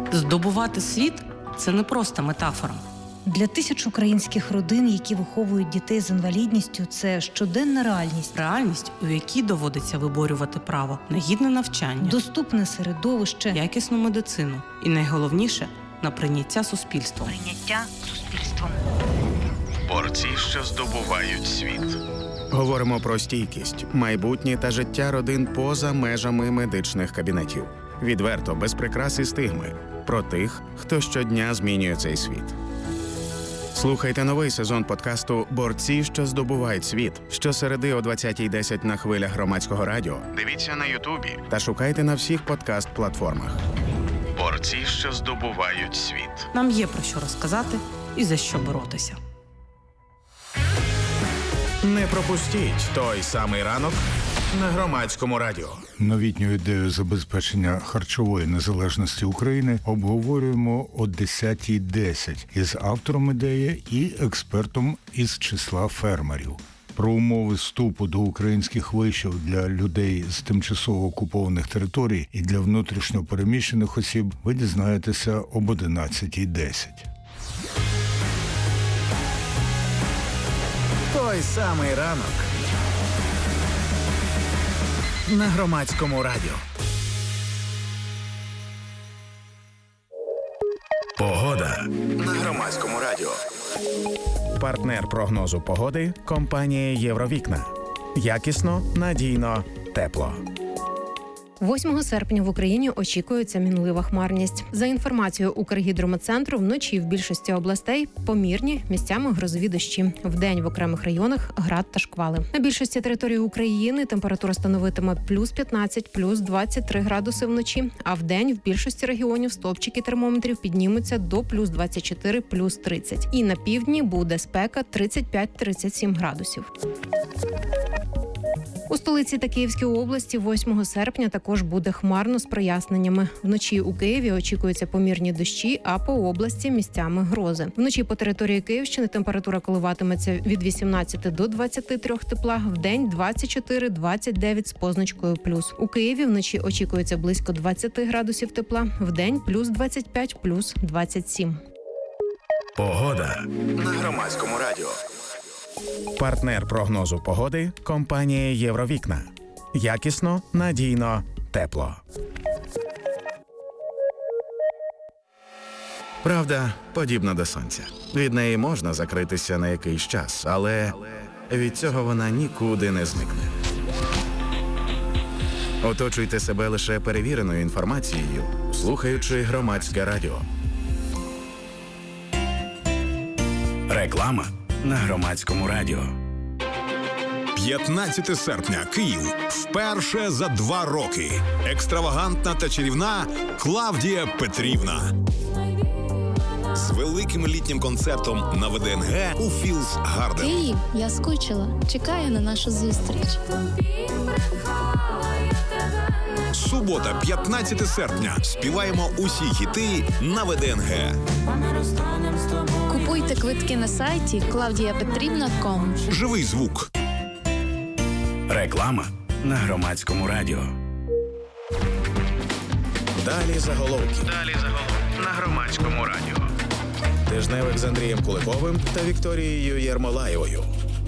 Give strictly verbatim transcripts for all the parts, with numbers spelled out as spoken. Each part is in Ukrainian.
Здобувати світ – це не просто метафора. Для тисяч українських родин, які виховують дітей з інвалідністю, це щоденна реальність. Реальність, у якій доводиться виборювати право на гідне навчання, доступне середовище, якісну медицину і, найголовніше, на прийняття суспільством. Прийняття суспільством. Борці, що здобувають світ. Говоримо про стійкість, майбутнє та життя родин поза межами медичних кабінетів. Відверто, без прикрас і стигми. Про тих, хто щодня змінює цей світ. Слухайте новий сезон подкасту «Борці, що здобувають світ» щосереди о двадцятій десять на хвилях Громадського радіо. Дивіться на Ютубі та шукайте на всіх подкаст-платформах. Борці, що здобувають світ. Нам є про що розказати і за що боротися. Не пропустіть той самий ранок на Громадському радіо. Новітню ідею забезпечення харчової незалежності України обговорюємо о десятій десять із автором ідеї і експертом із числа фермерів. Про умови вступу до українських вишів для людей з тимчасово окупованих територій і для внутрішньо переміщених осіб ви дізнаєтеся об одинадцятій десять. Той самий ранок на Громадському радіо. Погода на Громадському радіо. Партнер прогнозу погоди – компанія «Євровікна». Якісно, надійно, тепло. восьмого серпня в Україні очікується мінлива хмарність. За інформацією Укргідрометцентру, вночі в більшості областей помірні, місцями грозові дощі. Вдень в окремих районах град та шквали. На більшості території України температура становитиме плюс п'ятнадцять, плюс двадцять три градуси вночі, а вдень в більшості регіонів стовпчики термометрів піднімуться до плюс двадцять чотири, плюс тридцять. І на півдні буде спека тридцять п'ять - тридцять сім градусів. У столиці та Київській області восьмого серпня також буде хмарно з проясненнями. Вночі у Києві очікуються помірні дощі, а по області місцями грози. Вночі по території Київщини температура коливатиметься від вісімнадцяти до двадцяти трьох тепла, вдень двадцять чотири - двадцять дев'ять з позначкою плюс. У Києві вночі очікується близько двадцяти градусів тепла, вдень плюс двадцять п'ять, плюс двадцять сім. Погода на Громадському радіо. Партнер прогнозу погоди – компанія «Євровікна». Якісно, надійно, тепло. Правда подібна до сонця. Від неї можна закритися на якийсь час, але від цього вона нікуди не зникне. Оточуйте себе лише перевіреною інформацією, слухаючи Громадське радіо. Реклама на Громадському радіо. п'ятнадцяте серпня. Київ. Вперше за два роки. Екстравагантна та чарівна Клавдія Петрівна. З великим літнім концертом на ВДНГ у Філс Гарден. Київ, я скучила. Чекаю на нашу зустріч. Субота, п'ятнадцяте серпня. Співаємо усі хіти на ВДНГ. Купуйте квитки на сайті клавдія петрівна крапка ком. Живий звук. Реклама на Громадському радіо. Далі заголовки. Далі заголовки на Громадському радіо. Тижневик з Андрієм Куликовим та Вікторією Єрмолаєвою.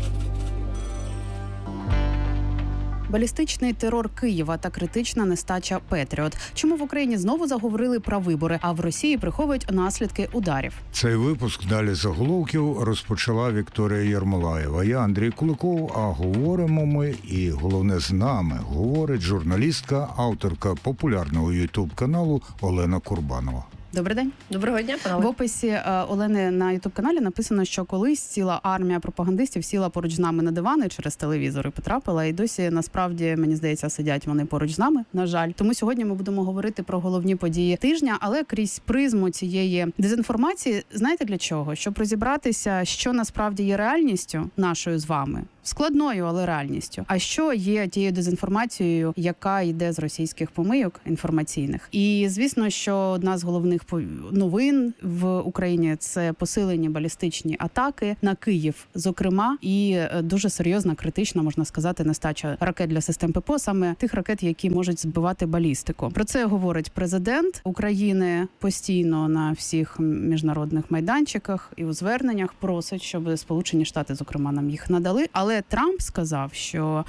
Балістичний терор Києва та критична нестача «Петріот». Чому в Україні знову заговорили про вибори, а в Росії приховують наслідки ударів? Цей випуск «Далі заголовків» розпочала Вікторія Єрмолаєва. Я Андрій Куликов, а говоримо ми, і головне з нами, говорить журналістка, авторка популярного ютуб-каналу Олена Курбанова. Добрий день. Доброго дня, панове. В описі е, Олени на ютуб-каналі написано, що колись ціла армія пропагандистів сіла поруч з нами на дивани через телевізор і потрапила. І досі, насправді, мені здається, сидять вони поруч з нами, на жаль. Тому сьогодні ми будемо говорити про головні події тижня, але крізь призму цієї дезінформації, знаєте для чого? Щоб розібратися, що насправді є реальністю нашою з вами, складною, але реальністю. А що є тією дезінформацією, яка йде з російських помийок інформаційних? І звісно, що одна з головних новин в Україні – це посилені балістичні атаки на Київ, зокрема, і дуже серйозна, критична, можна сказати, нестача ракет для систем ППО, саме тих ракет, які можуть збивати балістику. Про це говорить президент України постійно на всіх міжнародних майданчиках і у зверненнях просить, щоб Сполучені Штати, зокрема, нам їх надали. Але Трамп сказав, що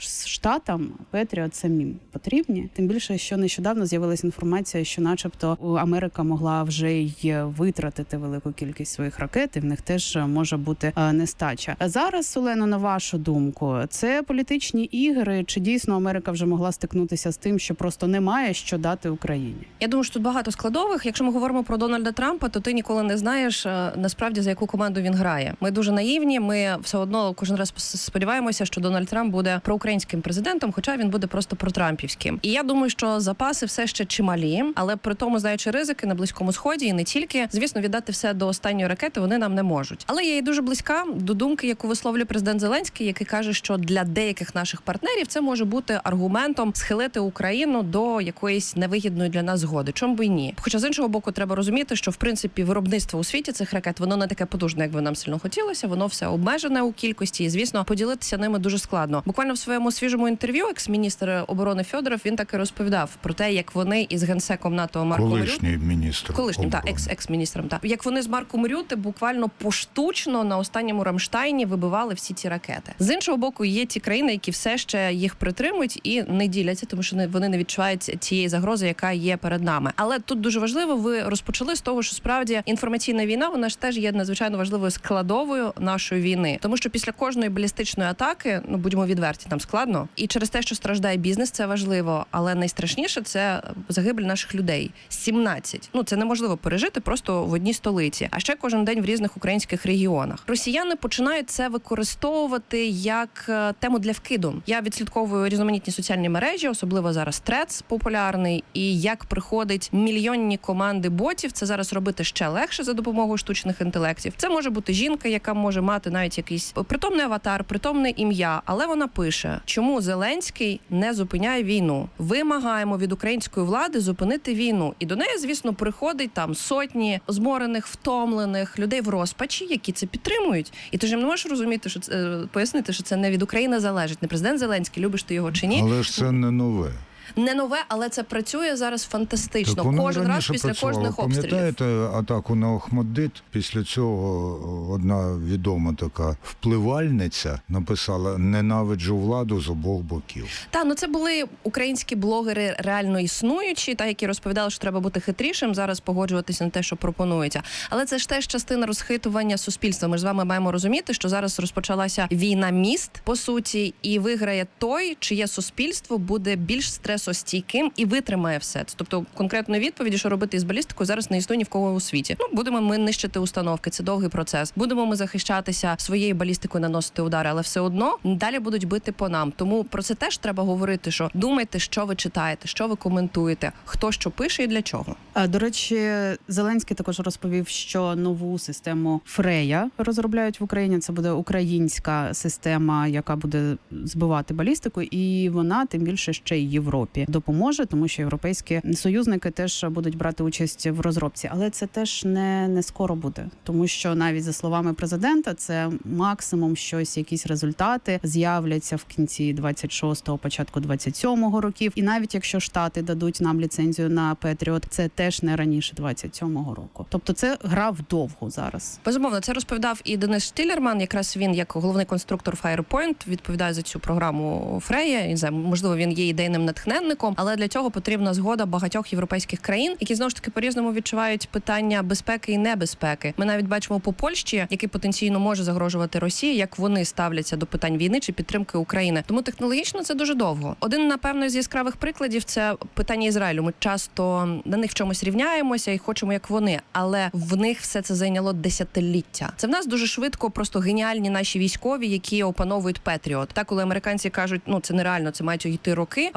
Штатам Петріот самим потрібні. Тим більше, що нещодавно з'явилася інформація, що начебто Америка могла вже й витратити велику кількість своїх ракет, і в них теж може бути нестача. А зараз, Олено, на вашу думку, це політичні ігри, чи дійсно Америка вже могла стикнутися з тим, що просто немає що дати Україні? Я думаю, що тут багато складових. Якщо ми говоримо про Дональда Трампа, то ти ніколи не знаєш, насправді, за яку команду він грає. Ми дуже наївні, ми все одно кожен раз сподіваємося, що Дональд Трамп буде проукраїнським президентом, хоча він буде просто протрампівським. І я думаю, що запаси все ще чималі, але при тому, знаючи ризики на Близькому Сході і не тільки, звісно, віддати все до останньої ракети вони нам не можуть. Але я і дуже близька до думки, яку висловлює президент Зеленський, який каже, що для деяких наших партнерів це може бути аргументом схилити Україну до якоїсь невигідної для нас згоди. Чому б і ні? Хоча з іншого боку треба розуміти, що в принципі виробництво у світі цих ракет, воно не таке потужне, як би нам сильно хотілося, воно все обмежене у кількості, і звісно, поділитися ними дуже складно. Буквально в своєму свіжому інтерв'ю екс-міністр оборони Фьодоров, він так і розповідав про те, як вони із генсеком НАТО Марком колишній міністр, колишнім та екс екс-міністром, та як вони з Марком Рюте буквально поштучно на останньому Рамштайні вибивали всі ці ракети. З іншого боку, є ті країни, які все ще їх притримують і не діляться, тому що вони не відчувають цієї загрози, яка є перед нами. Але тут дуже важливо, ви розпочали з того, що справді інформаційна війна, вона ж теж є надзвичайно важливою складовою нашої війни, тому що після кожної балістичної атаки, ну будьмо відверті, там складно, і через те, що страждає бізнес, це важливо, але найстрашніше це загибель наших людей. сімнадцять. Ну це неможливо пережити просто в одній столиці, а ще кожен день в різних українських регіонах. Росіяни починають це використовувати як тему для вкиду. Я відслідковую різноманітні соціальні мережі, особливо зараз Threads популярний, і як приходить мільйонні команди ботів, це зараз робити ще легше за допомогою штучних інтелектів. Це може бути жінка, яка може мати навіть якийсь притомний аватар, притомне ім'я, але вона пише, чому Зеленський не зупиняє війну. Вимагаємо від української влади зупинити війну. І до неї, звісно, приходить там сотні зморених, втомлених людей в розпачі, які це підтримують. І ти ж не можеш розуміти, що це, пояснити, що це не від України залежить. Не президент Зеленський, любиш ти його чи ні. Але ж це не нове. Не нове, але це працює зараз фантастично. Так Кожен раз після працювало. кожних обстрілів. Пам'ятаєте атаку на Охмаддит? Після цього одна відома така впливальниця написала «Ненавиджу владу з обох боків». Та, ну це були українські блогери реально існуючі, та які розповідали, що треба бути хитрішим, зараз погоджуватися на те, що пропонується. Але це ж теж частина розхитування суспільства. Ми ж з вами маємо розуміти, що зараз розпочалася війна міст, по суті, і виграє той, чиє суспільство буде більш стресовим, стійким і витримає все це. Тобто конкретної відповіді, що робити із балістикою, зараз не існує ні в кого у світі. Ну, будемо ми нищити установки, це довгий процес. Будемо ми захищатися своєю балістикою, наносити удари, але все одно далі будуть бити по нам. Тому про це теж треба говорити, що думайте, що ви читаєте, що ви коментуєте, хто що пише і для чого. А, до речі, Зеленський також розповів, що нову систему Фрея розробляють в Україні. Це буде українська система, яка буде збивати балістику, і вона, тим більше, ще й Європі допоможе, тому що європейські союзники теж будуть брати участь в розробці. Але це теж не, не скоро буде, тому що навіть за словами президента, це максимум щось, якісь результати з'являться в кінці двадцять шостого, початку двадцять сьомого років. І навіть якщо Штати дадуть нам ліцензію на Петріот, це теж не раніше двадцять сьомого року. Тобто це гра вдовго зараз. Безумовно, це розповідав і Денис Штілерман, якраз він, як головний конструктор Firepoint, відповідає за цю програму Фрея. І, можливо, він є ідейним натхненником, але для цього потрібна згода багатьох європейських країн, які, знову ж таки, по-різному відчувають питання безпеки і небезпеки. Ми навіть бачимо по Польщі, який потенційно може загрожувати Росії, як вони ставляться до питань війни чи підтримки України. Тому технологічно це дуже довго. Один, напевно, з яскравих прикладів – це питання Ізраїлю. Ми часто на них в чомусь рівняємося і хочемо, як вони, але в них все це зайняло десятиліття. Це в нас дуже швидко просто геніальні наші військові, які опановують Петріот. Так, коли американці кажуть, ну це нереально, це мають йти роки, а вони кажуть,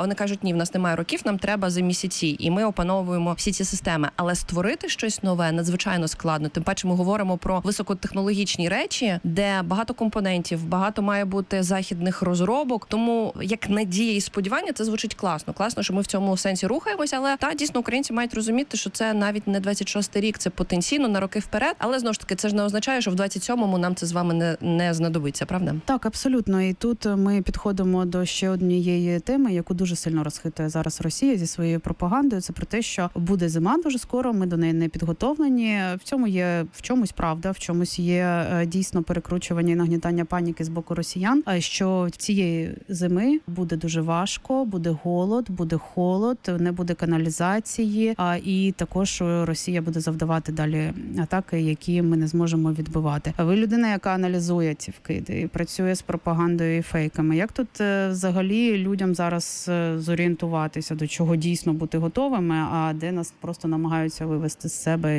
ні, в нас немає років, нам треба за місяці, і ми опановуємо всі ці системи. Але створити щось нове надзвичайно складно. Тим паче ми говоримо про високотехнологічні речі, де багато компонентів, багато має бути західних розробок. Тому як надія і сподівання, це звучить класно. Класно, що ми в цьому сенсі рухаємося, але та дійсно українці мають розуміти, що це навіть не двадцять шостий рік, це потенційно на роки вперед. Але знову ж таки, це ж не означає, що в двадцять сьомому нам це з вами не, не знадобиться, правда? Так, абсолютно. І тут ми підходимо до ще однієї теми, яку дуже сильно розхитує зараз Росія зі своєю пропагандою. Це про те, що буде зима дуже скоро, ми до неї не підготовлені. В цьому є в чомусь правда, в чомусь є дійсно перекручування і нагнітання паніки з боку росіян. А що цієї зими буде дуже важко, буде голод, буде холод, не буде каналізації, а і також Росія буде завдавати далі атаки, які ми не зможемо відбивати. А ви людина, яка аналізує ці вкиди і працює з пропагандою і фейками. Як тут взагалі людям зараз зорієнтуватися, до чого дійсно бути готовими, а де нас просто намагаються вивести з себе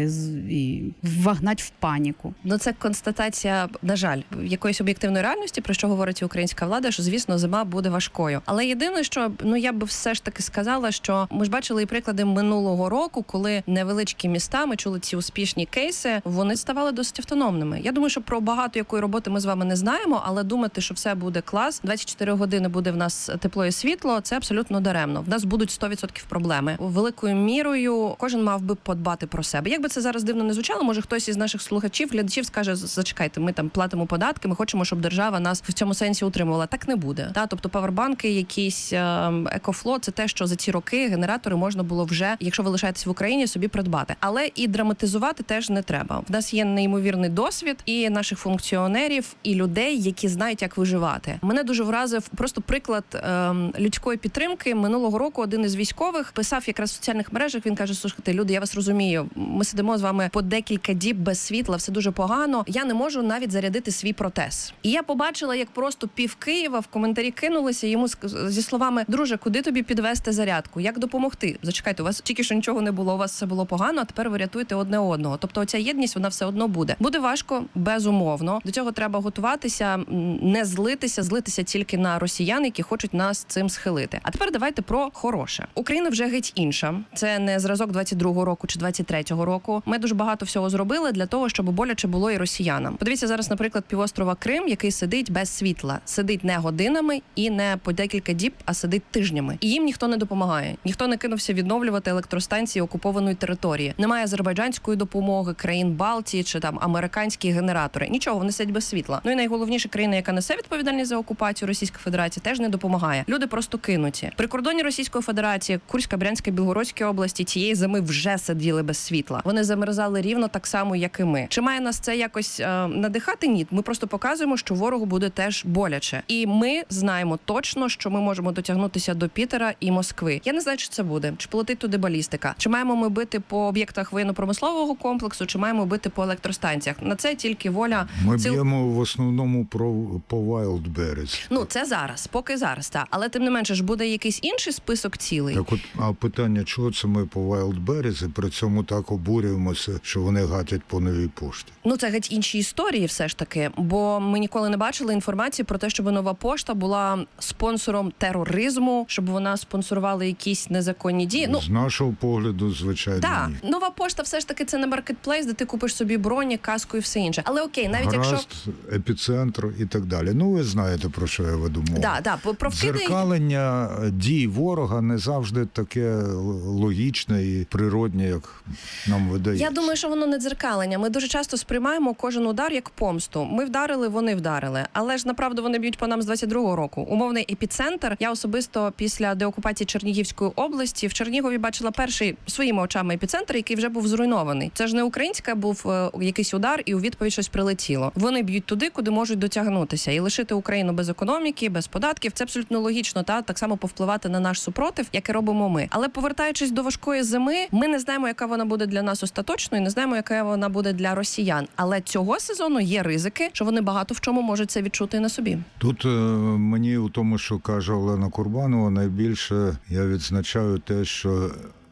і вагнати в паніку? Ну це констатація, на жаль, якоїсь об'єктивної реальності, про що говорить українська влада, що, звісно, зима буде важкою. Але єдине, що, ну, я би все ж таки сказала, що ми ж бачили і приклади минулого року, коли невеличкі міста, ми чули ці успішні кейси, вони ставали досить автономними. Я думаю, що про багато якої роботи ми з вами не знаємо, але думати, що все буде клас, двадцять чотири години буде в нас тепло і світло, це абсолютно даремно. В нас будуть сто відсотків проблеми. Великою мірою кожен мав би подбати про себе. Як би це зараз дивно не звучало, може хтось із наших слухачів, глядачів скаже: зачекайте, ми там платимо податки, ми хочемо, щоб держава нас в цьому сенсі утримувала. Так не буде. Та, тобто павербанки, якісь екофло, це те, що за ці роки генератори можна було вже, якщо ви лишаєтесь в Україні, собі придбати. Але і драматизувати теж не треба. В нас є неймовірний досвід і наших функціонерів, і людей, які знають, як виживати. Мене дуже вразив просто приклад ем, людської підтримки. Минулого року один із військових писав якраз в соціальних мережах, він каже: слухайте, люди, я вас розумію, ми сидимо з вами по декілька діб без світла, все дуже погано, я не можу навіть зарядити свій протез. І я побачила, як просто пів Києва в коментарі кинулися йому зі словами: друже, куди тобі підвести зарядку? Як допомогти? Зачекайте, у вас тільки що нічого не було, у вас все було погано, а тепер ви рятуєте одне одного. Тобто оця єдність, вона все одно буде. Буде важко, безумовно. До цього треба готуватися, не злитися, злитися тільки на росіян, які хочуть нас цим схилити. А тепер давайте про хороше. Україна вже геть інша. Це не зразок двадцять другого року чи двадцять третього року. Ми дуже багато всього зробили для того, щоб боляче було і росіянам. Подивіться зараз, наприклад, півострова Крим, який сидить без світла. Сидить не годинами і не по декілька діб, а сидить тижнями. І їм ніхто не допомагає. Ніхто не кинувся відновлювати електростанції окупованої території. Немає азербайджанської допомоги, країн Балтії чи там американські генератори. Нічого, вони сидять без світла. Ну і найголовніше, країна, яка несе відповідальність за окупацію, Російська Федерація, теж не допомагає. Люди просто кинуті. При кордоні Російської Федерації, Курська, Брянська, Білгородська області цієї зими вже сиділи без світла. Вони замерзали рівно так само, як і ми. Чи має нас це якось е, надихати? Ні. Ми просто показуємо, що ворогу буде теж боляче. І ми знаємо точно, що ми можемо дотягнутися до Пітера і Москви. Я не знаю, чи це буде. Чи полетить туди балістика. Чи маємо ми бити по об'єктах воєнно-промислового комплексу, чи маємо бити по електростанціях. На це тільки воля... Ми ціл... б'ємо в основному про, по Wildberries. Ну, це зараз, поки зараз, так. Але тим не менше ж буде якийсь інший список цілей. Так от, а питання, чого це ми по Wildberries і при цьому так обурюємося, що вони гатять по новій пошті? Ну, це геть інші історії все ж таки, бо ми ніколи не бачили інформації про те, щоб Нова пошта була спонсором тероризму, щоб вона спонсорувала якісь незаконні дії. Ну, з нашого погляду, звичайно, так, ні. Нова пошта все ж таки це не маркетплейс, де ти купиш собі броні, каску і все інше. Але окей, навіть Гаразд, якщо... епіцентр і так далі. Ну, ви знаєте, про що я веду мову. Да, да, про вкиди... Дзеркалення дій ворога не завжди таке логічне і природне, як нам видається. Я думаю, що воно не дзеркалення. Ми дуже часто сприймаємо кожен удар як помсту. Ми вдарили, вони вдарили. Але ж, направду, вони б'ють по нам з двадцять другого року. Умовний епіцентр. Я особисто після деокупації Чернігівської області в Чернігові бачила перший своїми очами епіцентр, який вже був зруйнований. Це ж не українська був е, якийсь удар, і у відповідь щось прилетіло. Вони б'ють туди, куди можуть дотягнутися. І лишити Україну без економіки, без податків – це абсолютно логічно, та так само повпливати на наш супротив, як і робимо ми. Але повертаючись до важкої зими, ми не знаємо, яка вона буде для нас остаточно, і не знаємо, яка вона буде для росіян. Але цього сезону є ризики, що вони багато в чому можуть це відчути на собі. Тут е, мені у тому, що каже Олена Курбанова, найбільше я відзначаю те, що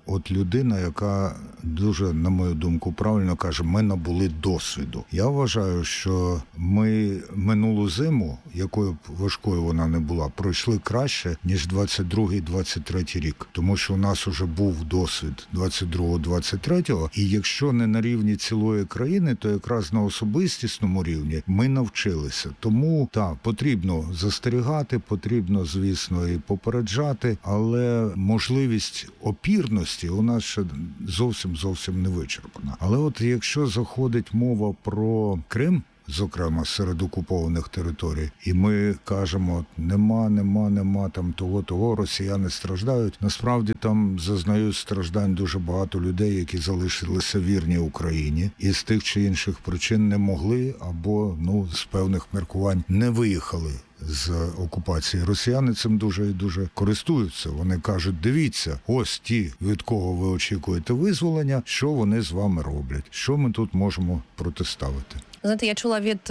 от людина, яка дуже, на мою думку, правильно каже, ми набули досвіду. Я вважаю, що ми минулу зиму, якою б важкою вона не була, пройшли краще, ніж двадцять другий - двадцять третій рік. Тому що у нас уже був досвід двадцять другого - двадцять третього, і якщо не на рівні цілої країни, то якраз на особистісному рівні ми навчилися. Тому, так, потрібно застерігати, потрібно, звісно, і попереджати, але можливість опірності у нас ще зовсім-зовсім не вичерпана. Але от якщо заходить мова про Крим, зокрема, серед окупованих територій, і ми кажемо, нема, нема, нема там того-того, росіяни страждають. Насправді там зазнають страждань дуже багато людей, які залишилися вірні Україні і з тих чи інших причин не могли або, ну, з певних міркувань не виїхали з окупації. Росіяни цим дуже і дуже користуються. Вони кажуть, дивіться, ось ті, від кого ви очікуєте визволення, що вони з вами роблять, що ми тут можемо протиставити. Знаєте, я чула від...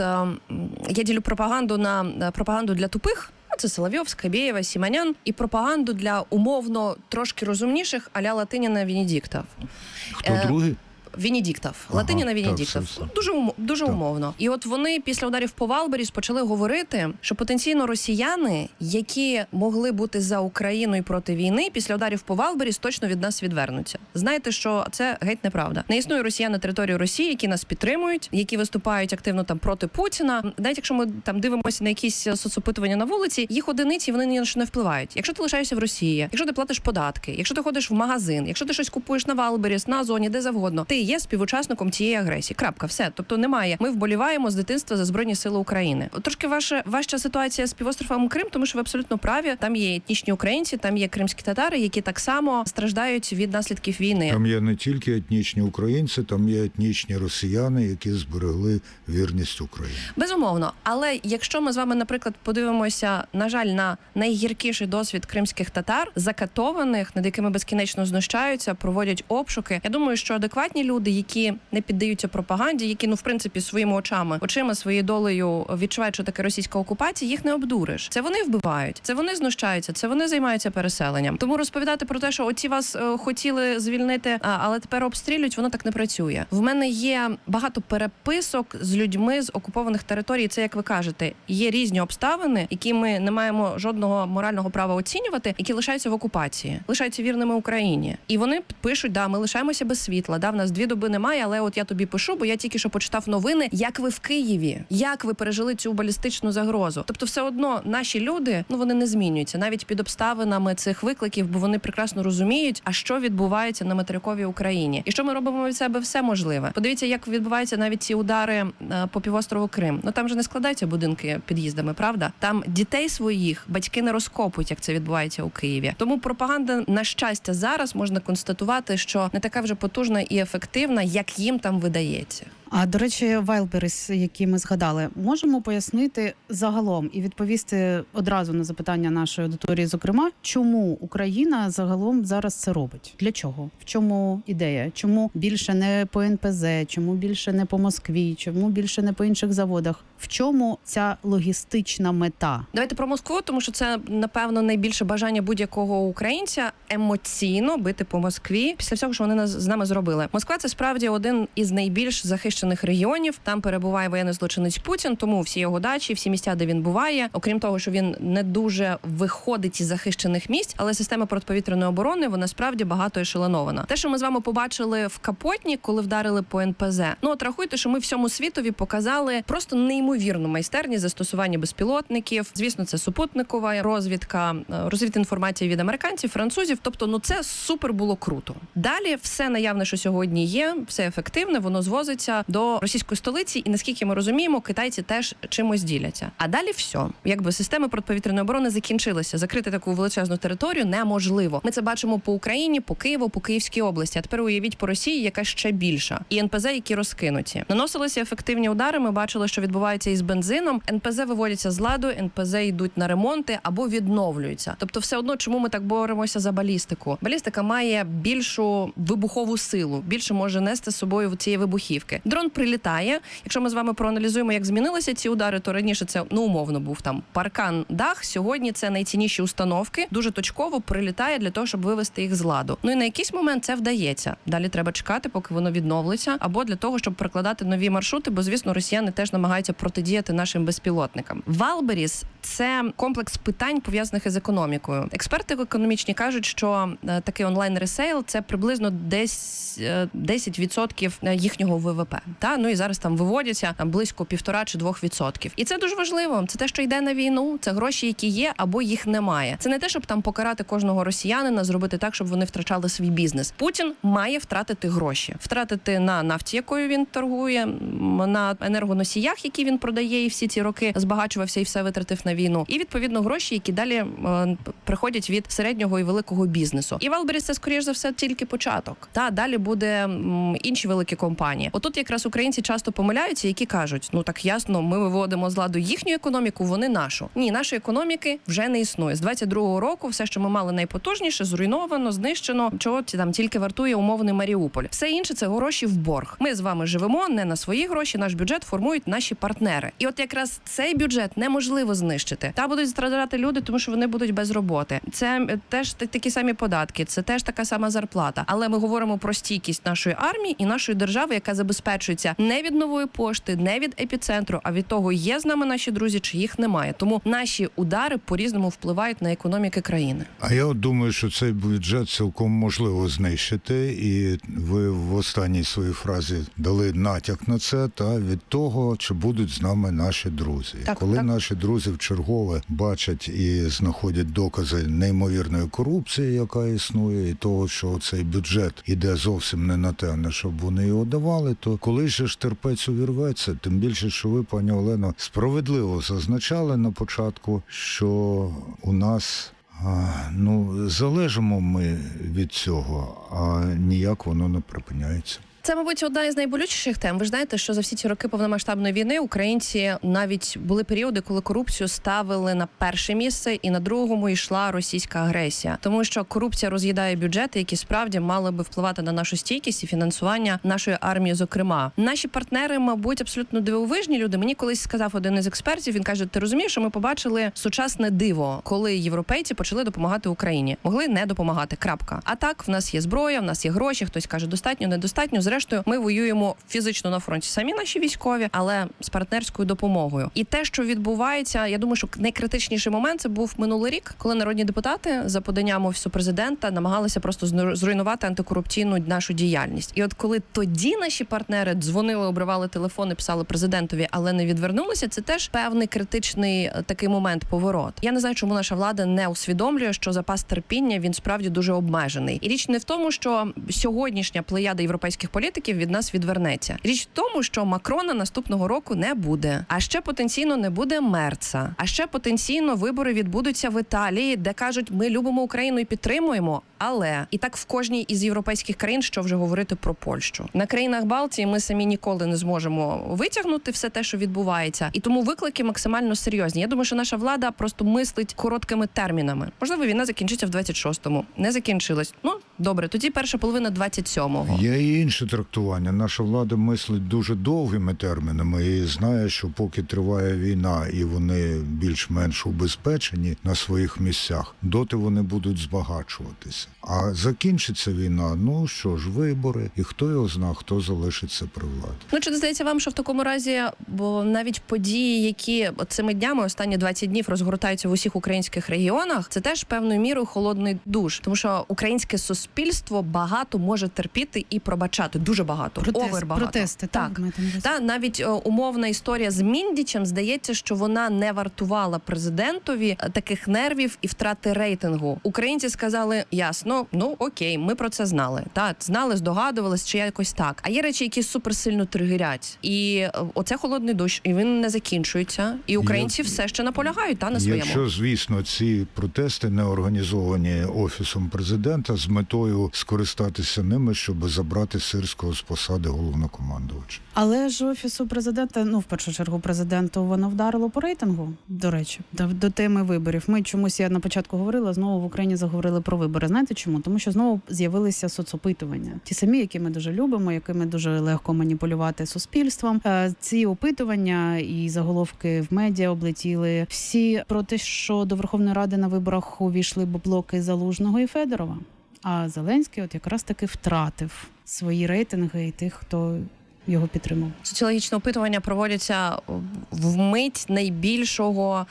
Я ділю пропаганду на пропаганду для тупих, це Соловйов, Скабєєва, Сімонян, і пропаганду для умовно трошки розумніших а-ля Латиніна, Венедіктов. Хто е... другий? Венедіктов. Ага, Латиніна, Венедіктов. Так, дуже ум, дуже умовно. І от вони після ударів по Валберіс почали говорити, що потенційно росіяни, які могли бути за Україною проти війни, після ударів по Валберіс точно від нас відвернуться. Знаєте, що це геть неправда. Не існує росіян на території Росії, які нас підтримують, які виступають активно там проти Путіна. Навіть якщо ми там дивимося на якісь соцопитування на вулиці, їх одиниці, вони ні на що не впливають. Якщо ти лишаєшся в Росії, якщо ти платиш податки, якщо ти ходиш в магазин, якщо ти щось купуєш на Валберіс, на Озоні, де завгодно, ти є співучасником цієї агресії. Крапка, все. Тобто немає. Ми вболіваємо з дитинства за Збройні Сили України. Трошки ваша важча ситуація з півостровом Крим, тому що ви абсолютно праві. Там є етнічні українці, там є кримські татари, які так само страждають від наслідків війни. Там є не тільки етнічні українці, там є етнічні росіяни, які зберегли вірність Україні. Безумовно. Але якщо ми з вами, наприклад, подивимося, на жаль, на найгіркіший досвід кримських татар, закатованих, над якими безкінечно знущаються, проводять обшуки, я думаю, що адекватні люди, які не піддаються пропаганді, які, ну, в принципі, своїми очами, очима, своєю долею відчувають, що таке російська окупація, їх не обдуриш. Це вони вбивають, це вони знущаються, це вони займаються переселенням. Тому розповідати про те, що оці вас е, хотіли звільнити, а, але тепер обстрілюють, воно так не працює. В мене є багато переписок з людьми з окупованих територій. Це, як ви кажете, є різні обставини, які ми не маємо жодного морального права оцінювати, які лишаються в окупації, лишаються вірними Україні. І вони пишуть, да, ми лишаємося без світла, да, в нас дві доби немає, але от я тобі пишу, бо я тільки що почитав новини, як ви в Києві, як ви пережили цю балістичну загрозу. Тобто все одно наші люди, ну, вони не змінюються, навіть під обставинами цих викликів, бо вони прекрасно розуміють, а що відбувається на материковій Україні. І що ми робимо від себе все можливе. Подивіться, як відбуваються навіть ці удари по півострову Крим. Ну там же не складаються будинки під'їздами, правда? Там дітей своїх батьки не розкопують, як це відбувається у Києві. Тому пропаганда, на щастя, зараз можна констатувати, що не така вже потужна і ефективна, як їм там видається. А, до речі, Вайлберіс, які ми згадали, можемо пояснити загалом і відповісти одразу на запитання нашої аудиторії, зокрема, чому Україна загалом зараз це робить? Для чого? В чому ідея? Чому більше не по ен пе зе? Чому більше не по Москві? Чому більше не по інших заводах? В чому ця логістична мета? Давайте про Москву, тому що це, напевно, найбільше бажання будь-якого українця емоційно бити по Москві після всього, що вони нас, з нами зробили. Москва – це справді один із найбільш захищених регіонів. Там перебуває воєнний злочинець Путін, тому всі його дачі, всі місця, де він буває, окрім того, що він не дуже виходить із захищених місць, але система протиповітряної оборони, вона справді багато ешелонована. Те, що ми з вами побачили в Капотні, коли вдарили по ен пе зе, ну от рахуйте, що ми всьому світові показали просто неймовірну майстерність застосування безпілотників. Звісно, це супутникова розвідка, розвідінформація від американців, французів. Тобто, ну це супер було круто. Далі все наявне, що сьогодні є, все ефективне, воно звозиться до російської столиці, і наскільки ми розуміємо, китайці теж чимось діляться. А далі все. Якби системи протиповітряної оборони закінчилися. Закрити таку величезну територію неможливо. Ми це бачимо по Україні, по Києву, по Київській області. А тепер уявіть по Росії, яка ще більша. І ен пе зе, які розкинуті. Наносилися ефективні удари, ми бачили, що відбувається із бензином. ен пе зе виводяться з ладу, ен пе зе йдуть на ремонти або відновлюються. Тобто все одно, чому ми так боремося за балістику? Балістика має більшу вибухову силу, більше може нести з собою цієї вибухівки. Дрон дрон прилітає. Якщо ми з вами проаналізуємо, як змінилися ці удари, то раніше це, ну, умовно, був там паркан, дах. Сьогодні це найцінніші установки. Дуже точково прилітає для того, щоб вивести їх з ладу. Ну і на якийсь момент це вдається. Далі треба чекати, поки воно відновиться, або для того, щоб прокладати нові маршрути, бо, звісно, росіяни теж намагаються протидіяти нашим безпілотникам. Валберіс – це комплекс питань, пов'язаних із економікою. Експерти економічні кажуть, що е, такий онлайн-ресейл – це приблизно десь е, десять відсотків їхнього ВВП. Та? Ну і зараз там виводяться там, близько півтора чи двох відсотків. І це дуже важливо. Це те, що йде на війну, це гроші, які є, або їх немає. Це не те, щоб там покарати кожного росіянина, зробити так, щоб вони втрачали свій бізнес. Путін має втратити гроші. Втратити на нафті, якою він торгує, на енергоносіях, які він продає, і всі ці роки збагачувався і все витратив на війну. І, відповідно, гроші, які далі е, приходять від середнього і великого бізнесу. І Валберіс – це, скоріш за все, тільки початок. Та далі буде м, інші великі компанії. Отут якраз українці часто помиляються, які кажуть, ну так ясно, ми виводимо з ладу їхню економіку, вони нашу. Ні, нашої економіки вже не існує. З двадцять другого року все, що ми мали найпотужніше, зруйновано, знищено, чого там тільки вартує умовний Маріуполь. Все інше – це гроші в борг. Ми з вами живемо не на свої гроші, наш бюджет формують наші партнери. І от якраз цей бюджет неможливо знищити. Та будуть страждати люди, тому що вони будуть без роботи. Це теж такі самі податки, це теж така сама зарплата. Але ми говоримо про стійкість нашої армії і нашої держави, яка забезпечується не від Нової пошти, не від епіцентру, а від того, є з нами наші друзі, чи їх немає. Тому наші удари по-різному впливають на економіки країни. А я от думаю, що цей бюджет цілком можливо знищити, і ви в останній своїй фразі дали натяк на це, та від того, чи будуть з нами наші друзі. Так, Коли так. наші друзі вчергове бачать і знаходять докази неймовірної корупції, яка існує, і того, що цей бюджет іде зовсім не на те, на щоб вони його давали, то коли же ж терпець увірветься, тим більше, що ви, пані Олено, справедливо зазначали на початку, що у нас а, ну, залежимо ми від цього, а ніяк воно не припиняється. Це, мабуть, одна із найболючіших тем. Ви ж знаєте, що за всі ці роки повномасштабної війни українці навіть були періоди, коли корупцію ставили на перше місце, і на другому йшла російська агресія. Тому що корупція роз'їдає бюджети, які справді мали би впливати на нашу стійкість і фінансування нашої армії, зокрема. Наші партнери, мабуть, абсолютно дивовижні люди. Мені колись сказав один із експертів, він каже, ти розумієш, що ми побачили сучасне диво, коли європейці почали допомагати Україні. Могли не допомагати, крапка. А так, в нас є зброя, в нас є гроші, хтось каже, достатньо, недостатньо. Зрештою, ми воюємо фізично на фронті самі наші військові, але з партнерською допомогою. І те, що відбувається, я думаю, що найкритичніший момент це був минулий рік, коли народні депутати за поданням Офісу президента намагалися просто зруйнувати антикорупційну нашу діяльність. І от коли тоді наші партнери дзвонили, обривали телефони, писали президентові, але не відвернулися, це теж певний критичний такий момент, поворот. Я не знаю, чому наша влада не усвідомлює, що запас терпіння, він справді дуже обмежений. І річ не в тому, що сьогоднішня плеяда європейських політиків від нас відвернеться. Річ в тому, що Макрона наступного року не буде. А ще потенційно не буде Мерца. А ще потенційно вибори відбудуться в Італії, де кажуть, ми любимо Україну і підтримуємо. Але і так в кожній із європейських країн, що вже говорити про Польщу. На країнах Балтії ми самі ніколи не зможемо витягнути все те, що відбувається. І тому виклики максимально серйозні. Я думаю, що наша влада просто мислить короткими термінами. Можливо, війна закінчиться в двадцять шостому. Не закінчилась. Ну, добре, тоді перша половина двадцять сьомого. Є і інше трактування. Наша влада мислить дуже довгими термінами і знає, що поки триває війна і вони більш-менш убезпечені на своїх місцях, доти вони будуть збагачуватися. А закінчиться війна, ну що ж, вибори, і хто його зна, хто залишиться при владі. Ну, чи не здається вам, що в такому разі, бо навіть події, які цими днями, останні двадцять днів розгортаються в усіх українських регіонах, це теж певною мірою холодний душ. Тому що українське суспільство багато може терпіти і пробачати. Дуже багато. Протест, Овер багато. Протести, так. так. Та, навіть о, умовна історія з Міндічем, здається, що вона не вартувала президентові таких нервів і втрати рейтингу. Українці сказали, ясно, ну окей, ми про це знали. Так, знали, здогадувались, чи якось так. А є речі, які суперсильно тригерять. І оце холодний дощ, і він не закінчується. І українці Як... все ще наполягають та, на своєму. Якщо, звісно, ці протести не організовані Офісом президента з метою скористатися ними, щоб забрати сир обов'язково з посади головнокомандувача. Але ж Офісу президента, ну, в першу чергу президенту, воно вдарило по рейтингу, до речі, до, до теми виборів. Ми чомусь, я на початку говорила, знову в Україні заговорили про вибори. Знаєте чому? Тому що знову з'явилися соцопитування. Ті самі, які ми дуже любимо, якими дуже легко маніпулювати суспільством. Ці опитування і заголовки в медіа облетіли всі про те, що до Верховної Ради на виборах увійшли блоки Залужного і Федорова. А Зеленський от якраз таки втратив свої рейтинги і тих, хто його підтримав. Соціологічне опитування проводяться в мить найбільшого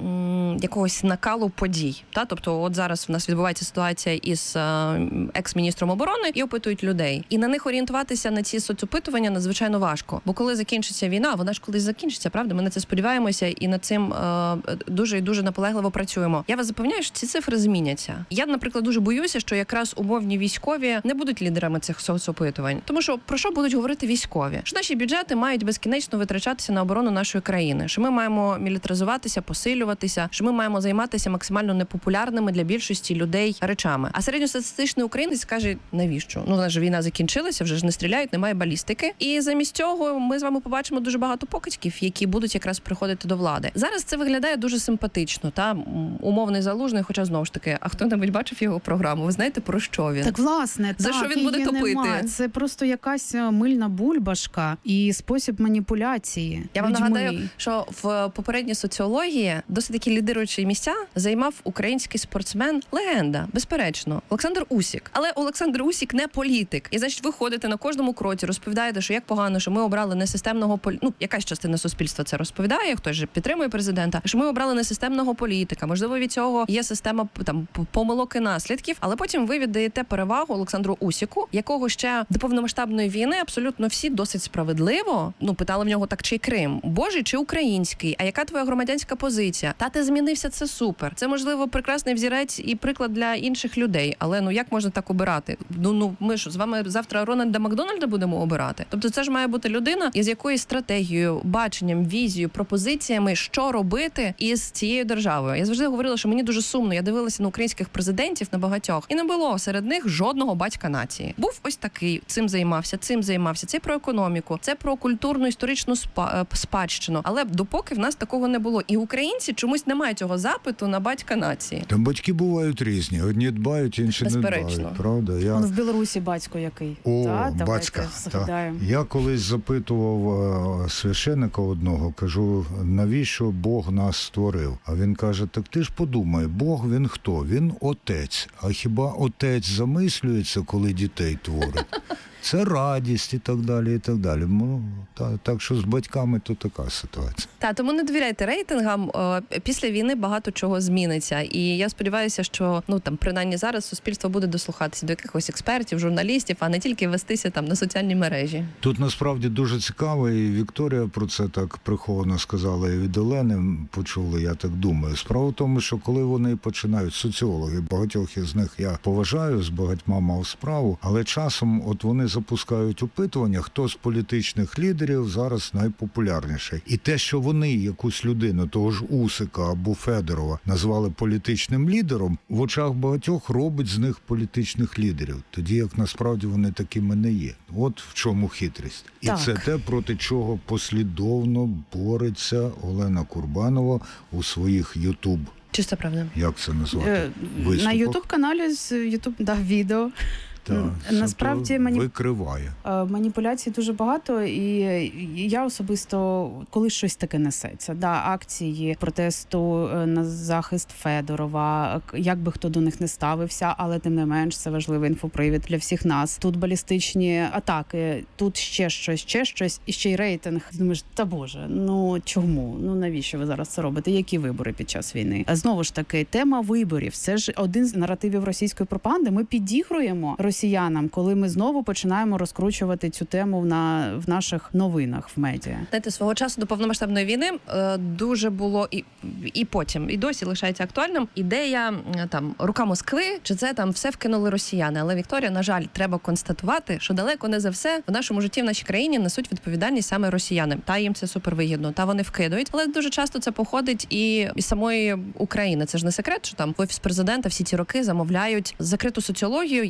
м, якогось накалу подій. Та? Тобто от зараз в нас відбувається ситуація із е, екс-міністром оборони і опитують людей. І на них орієнтуватися на ці соцопитування надзвичайно важко. Бо коли закінчиться війна, вона ж колись закінчиться, правда? Ми на це сподіваємося і над цим е, дуже і дуже наполегливо працюємо. Я вас запевняю, що ці цифри зміняться. Я, наприклад, дуже боюся, що якраз умовні військові не будуть лідерами цих соцопитувань. Тому що про що будуть говорити військові? Що наші бюджети мають безкінечно витрачатися на оборону нашої країни, що ми маємо мілітаризуватися, посилюватися, що ми маємо займатися максимально непопулярними для більшості людей речами. А середньостатистичний українець каже, навіщо? Ну, у нас же війна закінчилася, вже ж не стріляють, немає балістики. І замість цього ми з вами побачимо дуже багато покидьків, які будуть якраз приходити до влади. Зараз це виглядає дуже симпатично, та умовний Залужний, хоча знову ж таки, а хто-небудь бачив його програму? Ви знаєте, про що він? Так, власне, за так, що він буде топити? Нема. Це просто якась мильна бульбашка і спосіб маніпуляції. Я вам людьми. нагадаю, що в попередній соціології досить такі лідируючі місця займав український спортсмен, легенда, безперечно, Олександр Усік. Але Олександр Усік не політик. І, значить, ви ходите на кожному кроці, розповідаєте, що як погано, що ми обрали несистемного політика. Ну, якась частина суспільства це розповідає, хтось же підтримує президента, що ми обрали несистемного політика. Можливо, від цього є система там помилок і наслідків, але потім ви віддаєте перевагу Олександру Усіку, якого ще до повномасштабної війни абсолютно всі досить справедливо, ну, питали в нього так, чи Крим, Божий чи український, а яка твоя громадянська позиція? Та ти змінився, це супер. Це, можливо, прекрасний взірець і приклад для інших людей, але ну як можна так обирати? Ну, ну ми ж з вами завтра Рональда Макдональда будемо обирати? Тобто це ж має бути людина, із якоюсь стратегією, баченням, візією, пропозиціями, що робити із цією державою. Я завжди говорила, що мені дуже сумно, я дивилася на українських президентів, на багатьох, і не було серед них жодного батька нації. Був ось такий, цим займався, цим займався, це про економіку, це про культурну історичну спа- спадщину. Але допоки в нас такого не було. І українці чомусь не мають цього запиту на батька нації. Там батьки бувають різні. Одні дбають, інші не дбають. Правда? Я... Он в Білорусі батько який. О, та, батька. Та. Я колись запитував священика одного, кажу, навіщо Бог нас створив? А він каже, так ти ж подумай, Бог він хто? Він отець. А хіба отець замислюється, коли дітей творить? Це радість і так далі, і так далі. Ну, та, так що з батьками то така ситуація. Та, тому не довіряйте рейтингам. Після війни багато чого зміниться. І я сподіваюся, що, ну, там, принаймні зараз суспільство буде дослухатися до якихось експертів, журналістів, а не тільки вестися там на соціальні мережі. Тут насправді дуже цікаво, і Вікторія про це так приховано сказала, і від Олени почули, я так думаю. Справа в тому, що коли вони починають, соціологи, багатьох із них я поважаю, з багатьма мав справу, але часом от вони запускають опитування, хто з політичних лідерів зараз найпопулярніший. І те, що вони якусь людину, того ж Усика або Федорова, назвали політичним лідером, в очах багатьох робить з них політичних лідерів. Тоді як насправді вони такими не є. От в чому хитрість. І так. Це те, проти чого послідовно бореться Олена Курбанова у своїх Ютуб. Чиста правда. Як це назвати? Е, на Ютуб-каналі з Ютуб, да, відео. Так, насправді мані... викриває. Маніпуляцій дуже багато, і я особисто, коли щось таке несеться, да, акції протесту на захист Федорова, як би хто до них не ставився, але тим не менш це важливий інфопривід для всіх нас. Тут балістичні атаки, тут ще щось, ще щось, і ще й рейтинг. Думаєш, та боже, ну чому? Ну навіщо ви зараз це робите? Які вибори під час війни? А знову ж таки, тема виборів. Це ж один з наративів російської пропаганди. Ми підігруємо росіянам, коли ми знову починаємо розкручувати цю тему на в наших новинах в медіа. Знаєте, свого часу до повномасштабної війни е, дуже було і і потім і досі лишається актуальним ідея там рука Москви, чи це там все вкинули росіяни. Але Вікторія, на жаль, треба констатувати, що далеко не за все в нашому житті в нашій країні несуть відповідальність саме росіяни. Та їм це супервигідно, та вони вкидують. Але дуже часто це походить і із самої України. Це ж не секрет, що там в Офіс президента всі ці роки замовляють закриту соціологію, яка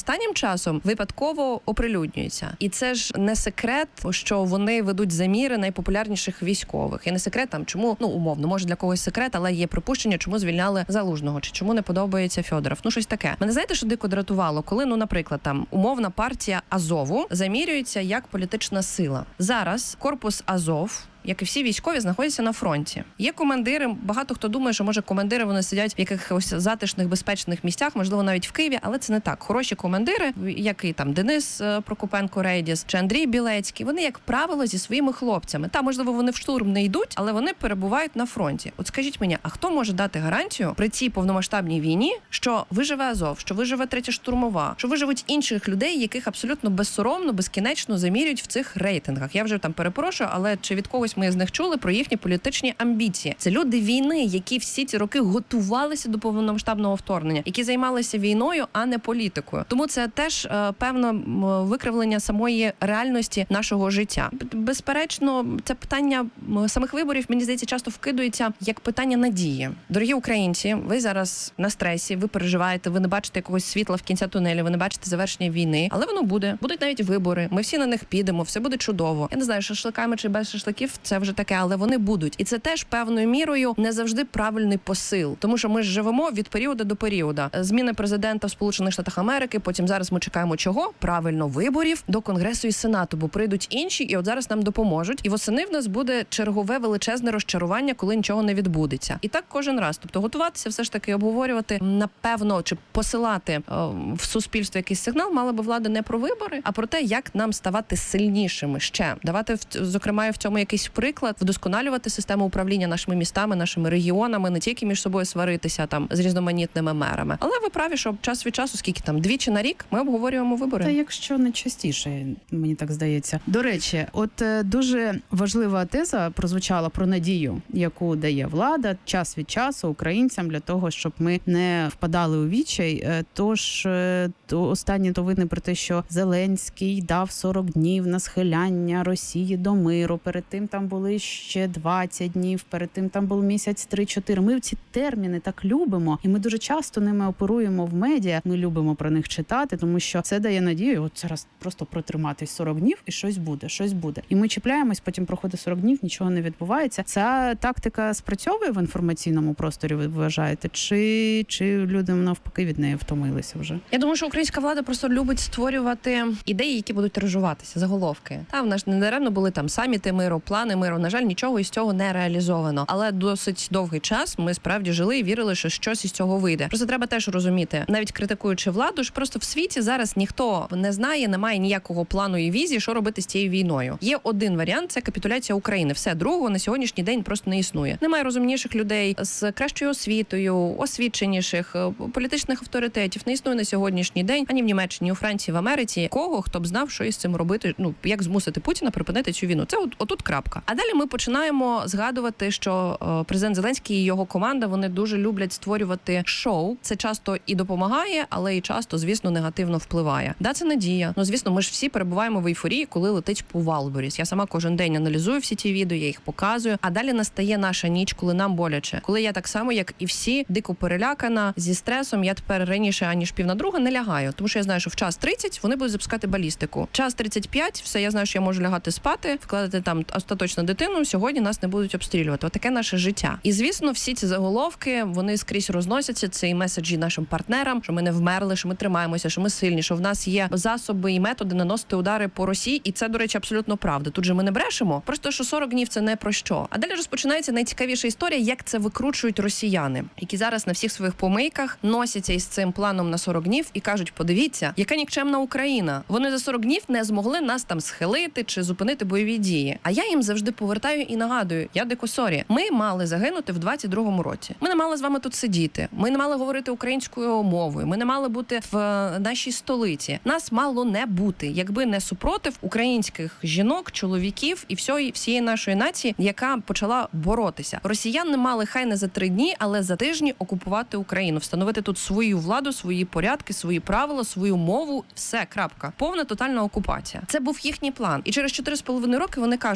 останнім часом випадково оприлюднюється. І це ж не секрет, що вони ведуть заміри найпопулярніших військових. І не секрет там, чому, ну, умовно, може для когось секрет, але є припущення, чому звільняли Залужного, чи чому не подобається Фьодоров. Ну, щось таке. Мене знаєте, що дико дратувало? Коли, ну, наприклад, там умовна партія Азову замірюється як політична сила. Зараз корпус Азов, як і всі військові, знаходяться на фронті. Є командири, багато хто думає, що, може, командири, вони сидять в якихось затишних, безпечних місцях, можливо, навіть в Києві, але це не так. Хороші командири, як і там Денис Прокопенко-Рейдіс чи Андрій Білецький, вони, як правило, зі своїми хлопцями. Та, можливо, вони в штурм не йдуть, але вони перебувають на фронті. От скажіть мені, а хто може дати гарантію при цій повномасштабній війні, що виживе Азов, що виживе третя штурмова, що виживуть інших людей, яких абсолютно безсоромно, безкінечно замірюють в цих рейтингах? Я вже там перепрошую, але чи від когось ми з них чули про їхні політичні амбіції? Це люди війни, які всі ці роки готувалися до повномасштабного вторгнення, які займалися війною, а не політикою. Тому це теж е, певно викривлення самої реальності нашого життя. Безперечно, це питання самих виборів, мені здається, часто вкидується як питання надії. Дорогі українці, ви зараз на стресі, ви переживаєте, ви не бачите якогось світла в кінці тунелю, ви не бачите завершення війни, але воно буде. Будуть навіть вибори, ми всі на них підемо, все буде чудово. Я не знаю, шашликами чи без шашликів, це вже таке, але вони будуть. І це теж певною мірою не завжди правильний посил. Тому що ми ж живемо від періоду до періоду. Зміни президента в Сполучених Штатах Америки, потім зараз ми чекаємо чого? Правильно, виборів до Конгресу і Сенату, бо прийдуть інші, і от зараз нам допоможуть. І восени в нас буде чергове величезне розчарування, коли нічого не відбудеться. І так кожен раз. Тобто готуватися, все ж таки обговорювати, напевно, чи посилати о, в суспільство якийсь сигнал мала би влада не про вибори, а про те, як нам ставати сильнішими ще. Давати, зокрема, в цьому якийсь приклад, вдосконалювати систему управління нашими містами, нашими регіонами, не тільки між собою сваритися там з різноманітними мерами. Але ви праві, що час від часу, скільки там, двічі на рік, ми обговорюємо вибори. Та якщо не частіше, мені так здається. До речі, от дуже важлива теза прозвучала про надію, яку дає влада час від часу українцям для того, щоб ми не впадали у відчай. Тож то останні новини про те, що Зеленський дав сорок днів на схиляння Росії до миру, перед тим там були ще двадцять днів, перед тим там був місяць три-чотири. Ми ці терміни так любимо, і ми дуже часто ними оперуємо в медіа. Ми любимо про них читати, тому що це дає надію. От зараз просто протриматись сорок днів і щось буде, щось буде. І ми чіпляємось, потім проходить сорок днів, нічого не відбувається. Ця тактика спрацьовує в інформаційному просторі, ви вважаєте? Чи, чи люди навпаки від неї втомилися вже? Я думаю, що українська влада просто любить створювати ідеї, які будуть тиражуватися, заголовки. Та в нас не даремно були там саміти миру, плани миру. На жаль, нічого із цього не реалізовано. Але досить довгий час ми справді жили і вірили, що щось із цього вийде. Просто треба теж розуміти, навіть критикуючи владу, ж просто в світі зараз ніхто не знає, немає ніякого плану і візії, що робити з цією війною. Є один варіант – це капітуляція України. Все, другого на сьогоднішній день просто не існує. Немає розумніших людей з кращою освітою, освіченіших, політичних авторитетів. Не існує на сьогоднішній день ані в Німеччині, у Франції, в Америці кого, хто б знав, що із цим робити, ну, як змусити Путіна припинити цю війну. Це от, отут крапка. А далі ми починаємо згадувати, що е, президент Зеленський і його команда, вони дуже люблять створювати шоу. Це часто і допомагає, але і часто, звісно, негативно впливає. Да, це надія. Ну, звісно, ми ж всі перебуваємо в ейфорії, коли летить по Валборіс. Я сама кожен день аналізую всі ті відео, я їх показую. А далі настає наша ніч, коли нам боляче. Коли я так само, як і всі, дико перелякана, зі стресом, я тепер раніше, аніж пів на друга, не лягаю. Тому що я знаю, що в час тридцять вони будуть запускати балістику. Час тридцять п'ять, все, я знаю, що я можу лягати спати, вкладати там остаточно дитину, сьогодні нас не будуть обстрілювати. Отаке наше життя. І, звісно, всі ці заголовки, вони скрізь розносяться, це і меседжі нашим партнерам, що ми не вмерли, що ми тримаємося, що ми сильні, що в нас є засоби і методи наносити удари по Росії. І це, до речі, абсолютно правда. Тут же ми не брешемо, просто що сорок днів це не про що. А далі розпочинається найцікавіша історія, як це викручують росіяни, які зараз на всіх своїх помийках носяться із цим планом на сорок днів і кажуть, подивіться, яка нікчемна Україна. Вони за сорок днів не змогли нас там схилити чи зупинити бойові дії. А я їм завжди повертаю і нагадую, я дико сорі, ми мали загинути в двадцять другому році. Ми не мали з вами тут сидіти. Ми не мали говорити українською мовою. Ми не мали бути в нашій столиці. Нас мало не бути, якби не супротив українських жінок, чоловіків і всієї, всієї нашої нації, яка почала боротися. Росіян не мали хай не за три дні, але за тижні окупувати Україну, встановити тут свою владу, свої порядки, свої правила, свою мову. Все, крапка. Повна тотальна окупація. Це був їхній план. І через чотири з половиною роки вони кажуть, що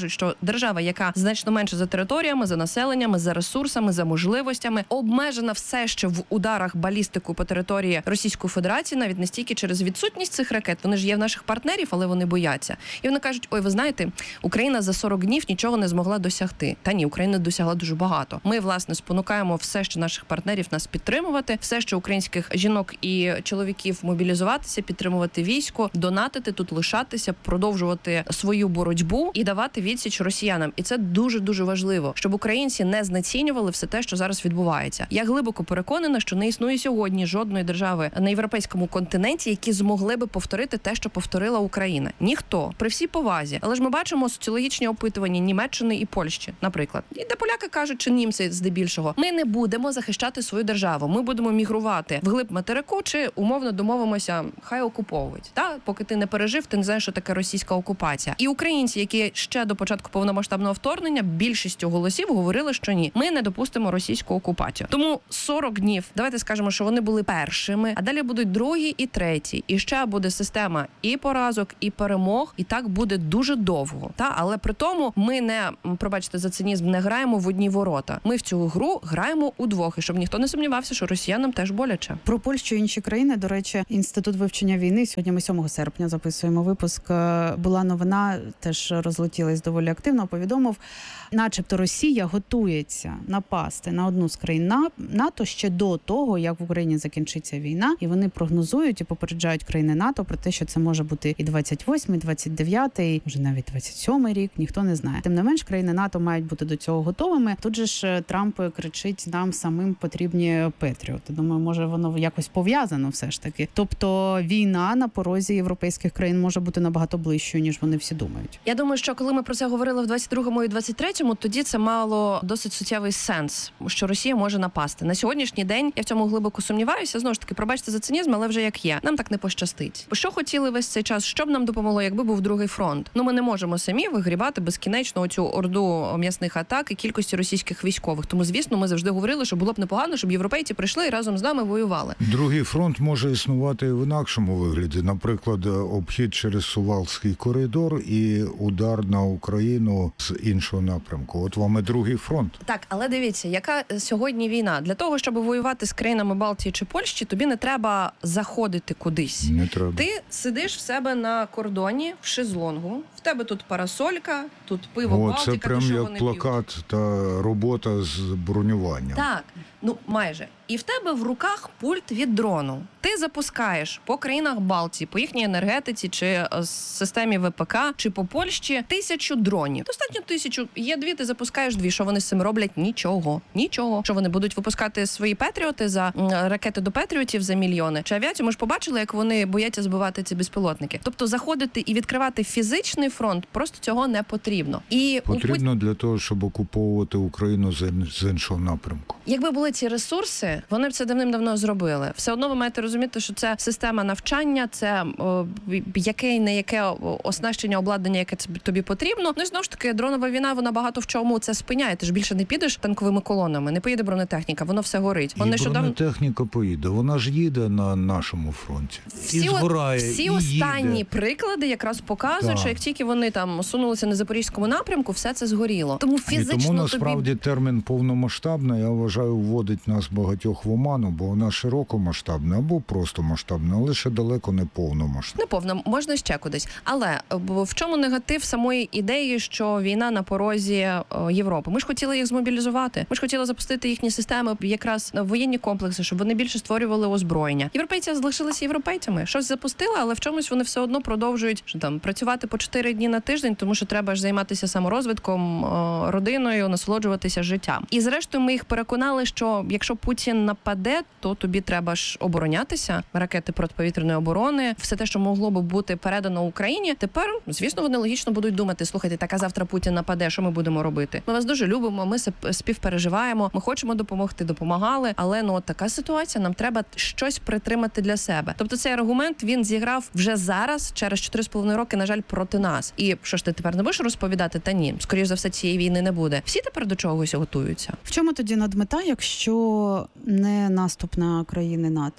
держава, яка значно менше за територіями, за населеннями, за ресурсами, за можливостями, обмежена все ще в ударах балістику по території Російської Федерації, навіть не стільки через відсутність цих ракет. Вони ж є в наших партнерів, але вони бояться. І вони кажуть: ой, ви знаєте, Україна за сорок днів нічого не змогла досягти. Та ні, Україна досягла дуже багато. Ми, власне, спонукаємо все ще наших партнерів нас підтримувати, все ще українських жінок і чоловіків мобілізуватися, підтримувати військо, донатити тут, лишатися, продовжувати свою боротьбу і давати відсіч росіянам. І це дуже-дуже важливо, щоб українці не знецінювали все те, що зараз відбувається. Я глибоко переконана, що не існує сьогодні жодної держави на європейському континенті, які змогли би повторити те, що повторила Україна. Ніхто. При всій повазі. Але ж ми бачимо соціологічні опитування Німеччини і Польщі, наприклад. І де поляки кажуть, чи німці здебільшого, ми не будемо захищати свою державу. Ми будемо мігрувати вглиб материку, чи умовно домовимося, хай окуповують. Та поки ти не пережив, ти не знаєш, що таке російська окупація. І українці, які ще до початку повномасштабного вторгнення більшістю голосів говорили, що ні, ми не допустимо російську окупацію. Тому сорок днів, давайте скажемо, що вони були першими, а далі будуть другі і треті. І ще буде система і поразок, і перемог, і так буде дуже довго. Та, але при тому ми не, пробачте за цинізм, не граємо в одні ворота. Ми в цю гру граємо удвох, і щоб ніхто не сумнівався, що росіянам теж боляче. Про Польщу і інші країни, до речі, Інститут вивчення війни, сьогодні ми сьомого серпня записуємо випуск, була новина, теж розлетілась доволі активно, повідомив, начебто Росія готується напасти на одну з країн НАТО ще до того, як в Україні закінчиться війна, і вони прогнозують і попереджають країни НАТО про те, що це може бути і двадцять восьмий, двадцять дев'ятий, може навіть двадцять сьомий рік, ніхто не знає. Тим не менш, країни НАТО мають бути до цього готовими. Тут же ж Трамп кричить, нам самим потрібні патріоти. Думаю, може воно якось пов'язано все ж таки. Тобто війна на порозі європейських країн може бути набагато ближчою, ніж вони всі думають. Я думаю, що коли ми про це говорили в двадцять другому і двадцять третьому, тоді це мало досить суттєвий сенс, що Росія може напасти. На сьогоднішній день я в цьому глибоко сумніваюся. Знову ж таки, пробачте за цинізм, але вже як є. Нам так не пощастить. Що хотіли весь цей час? Що б нам допомогло, якби був другий фронт? Ну, ми не можемо самі вигрібати безкінечно оцю орду м'ясних атак і кількості російських військових. Тому, звісно, ми завжди говорили, що було б непогано, щоб європейці прийшли і разом з нами воювали. Другий фронт може існувати і в інакшому вигляді. Наприклад, обхід через Сувалський коридор і удар на Україну з іншого напрямку. От вам і другий фронт. Так, але дивіться, яка сьогодні війна? Для того, щоб воювати з країнами Балтії чи Польщі, тобі не треба заходити кудись. Не треба. Ти сидиш в себе на кордоні, в шезлонгу, в тебе тут парасолька, тут пиво, О, Балтика, це прям що як вони плакат п'ють. та робота з бронюванням. Так, ну майже. І в тебе в руках пульт від дрону. Ти запускаєш по країнах Балтії, по їхній енергетиці, чи системі ВПК, чи по Польщі тисячу дронів. Достатньо тисячу. Є дві, ти запускаєш дві. Що вони з цим роблять? Нічого. Нічого. Що вони будуть випускати свої патріоти за ракети до патріотів за мільйони? Чи авіацію? Ми ж побачили, як вони бояться збивати ці безпілотники. Тобто заходити і відкривати фізичний фронт просто цього не потрібно. І потрібно для того, щоб окуповувати Україну з іншого напрямку. Якби були ці ресурси, вони б це давним-давно зробили. Все одно ви маєте розуміти, що це система навчання, це о, яке не яке оснащення, обладнання, яке тобі потрібно. Ну і знову ж таки, дронова війна, вона багато в чому це спиняє. Ти ж більше не підеш танковими колонами, не поїде бронетехніка, воно все горить. І нещодавно... бронетехніка поїде, вона ж їде на нашому фронті. Всі, і згорає, всі і останні їде. приклади якраз показують, так. що як тільки вони там сунулися на Запорізькому напрямку, все це згоріло. Тому фізично і тому насправді тобі... термін повномасштабна, я вважаю, вводить нас багатьох в оману, бо вона широкомасштабна або просто масштабна, але ще далеко не повномасштабна. Не повна, можна ще кудись. Але в чому негатив самої ідеї, що війна на порозі Європи? Ми ж хотіли їх змобілізувати. Ми ж хотіли запустити їхні системи, якраз воєнні комплекси, щоб вони більше створювали озброєння. Європейці залишилися європейцями. Щось запустили, але в чомусь вони все одно продовжують що там працювати по чотири дні на тиждень, тому що треба ж займатися саморозвитком, родиною, насолоджуватися життям. І зрештою ми їх переконали, що якщо Путін нападе, то тобі треба ж оборонятися, ракети протиповітряної оборони, все те, що могло би бути передано Україні. Тепер, звісно, вони логічно будуть думати: слухайте, так а завтра Путін нападе, що ми будемо робити? Ми вас дуже любимо, ми співпереживаємо, ми хочемо допомогти, допомагали, але ну от така ситуація, нам треба щось притримати для себе. Тобто цей аргумент, він зіграв вже зараз, через чотири з половиною роки, на жаль, проти нас. І що ж ти тепер не будеш розповідати? Та ні, скоріш за все, цієї війни не буде. Всі тепер до чогось готуються. В чому тоді надмета, якщо не наступ на країни НАТО?